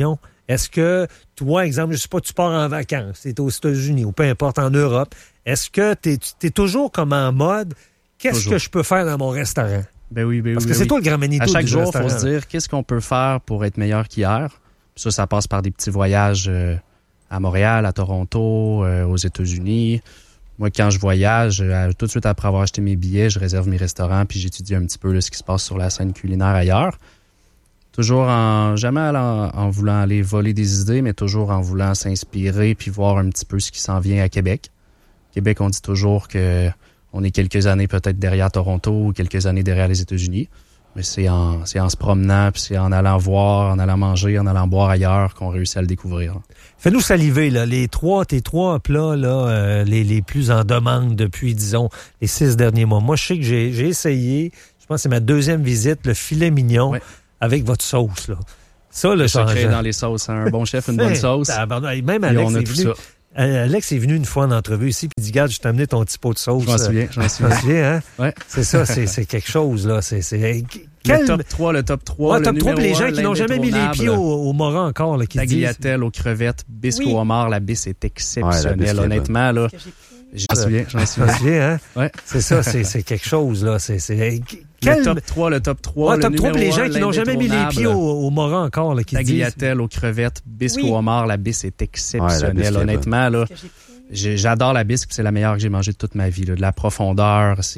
Est-ce que, toi, exemple, je sais pas, tu pars en vacances, tu es aux États-Unis ou peu importe, en Europe, est-ce que tu es toujours comme en mode, qu'est-ce que je peux faire dans mon restaurant? Ben oui. Parce que c'est toi le grand Manito à chaque du jour, il restaurant. faut se dire qu'est-ce qu'on peut faire pour être meilleur qu'hier. Ça passe par des petits voyages à Montréal, à Toronto, aux États-Unis. Moi, quand je voyage, tout de suite après avoir acheté mes billets, je réserve mes restaurants puis j'étudie un petit peu là, ce qui se passe sur la scène culinaire ailleurs. Toujours jamais en voulant aller voler des idées, mais toujours en voulant s'inspirer puis voir un petit peu ce qui s'en vient à Québec. Québec, on dit toujours que on est quelques années peut-être derrière Toronto ou quelques années derrière les États-Unis. Mais c'est en se promenant, puis c'est en allant voir, en allant manger, en allant boire ailleurs qu'on réussit à le découvrir. Fais-nous saliver, là, tes trois plats là, les plus en demande depuis, disons, les 6 derniers mois. Moi, je sais que j'ai essayé, je pense que c'est ma deuxième visite, le filet mignon avec votre sauce. Là. Ça, le secret dans les sauces. Un bon chef, une bonne sauce. Même Alex est venu. Alex est venu une fois en entrevue ici, puis il dit, regarde, je t'ai amené ton petit pot de sauce. J'en souviens. Hein? Ouais. C'est ça, c'est quelque chose, là. Le top 3. Le top 3, pour les gens qui n'ont jamais mis les pieds au Morin encore, là, qui tagliatelle aux crevettes, bisque au homard, la bisse est exceptionnelle. Honnêtement, là. J'en souviens. Hein? Ouais. C'est ça, c'est quelque chose, là. Le top 3. Le top 3 pour les gens qui n'ont jamais mis les pieds au Morin encore, là, qui tagliatelle aux crevettes, bisque au homard, la bisse est exceptionnelle. Honnêtement, là. J'adore la bisque, c'est la meilleure que j'ai mangée de toute ma vie. Là. De la profondeur,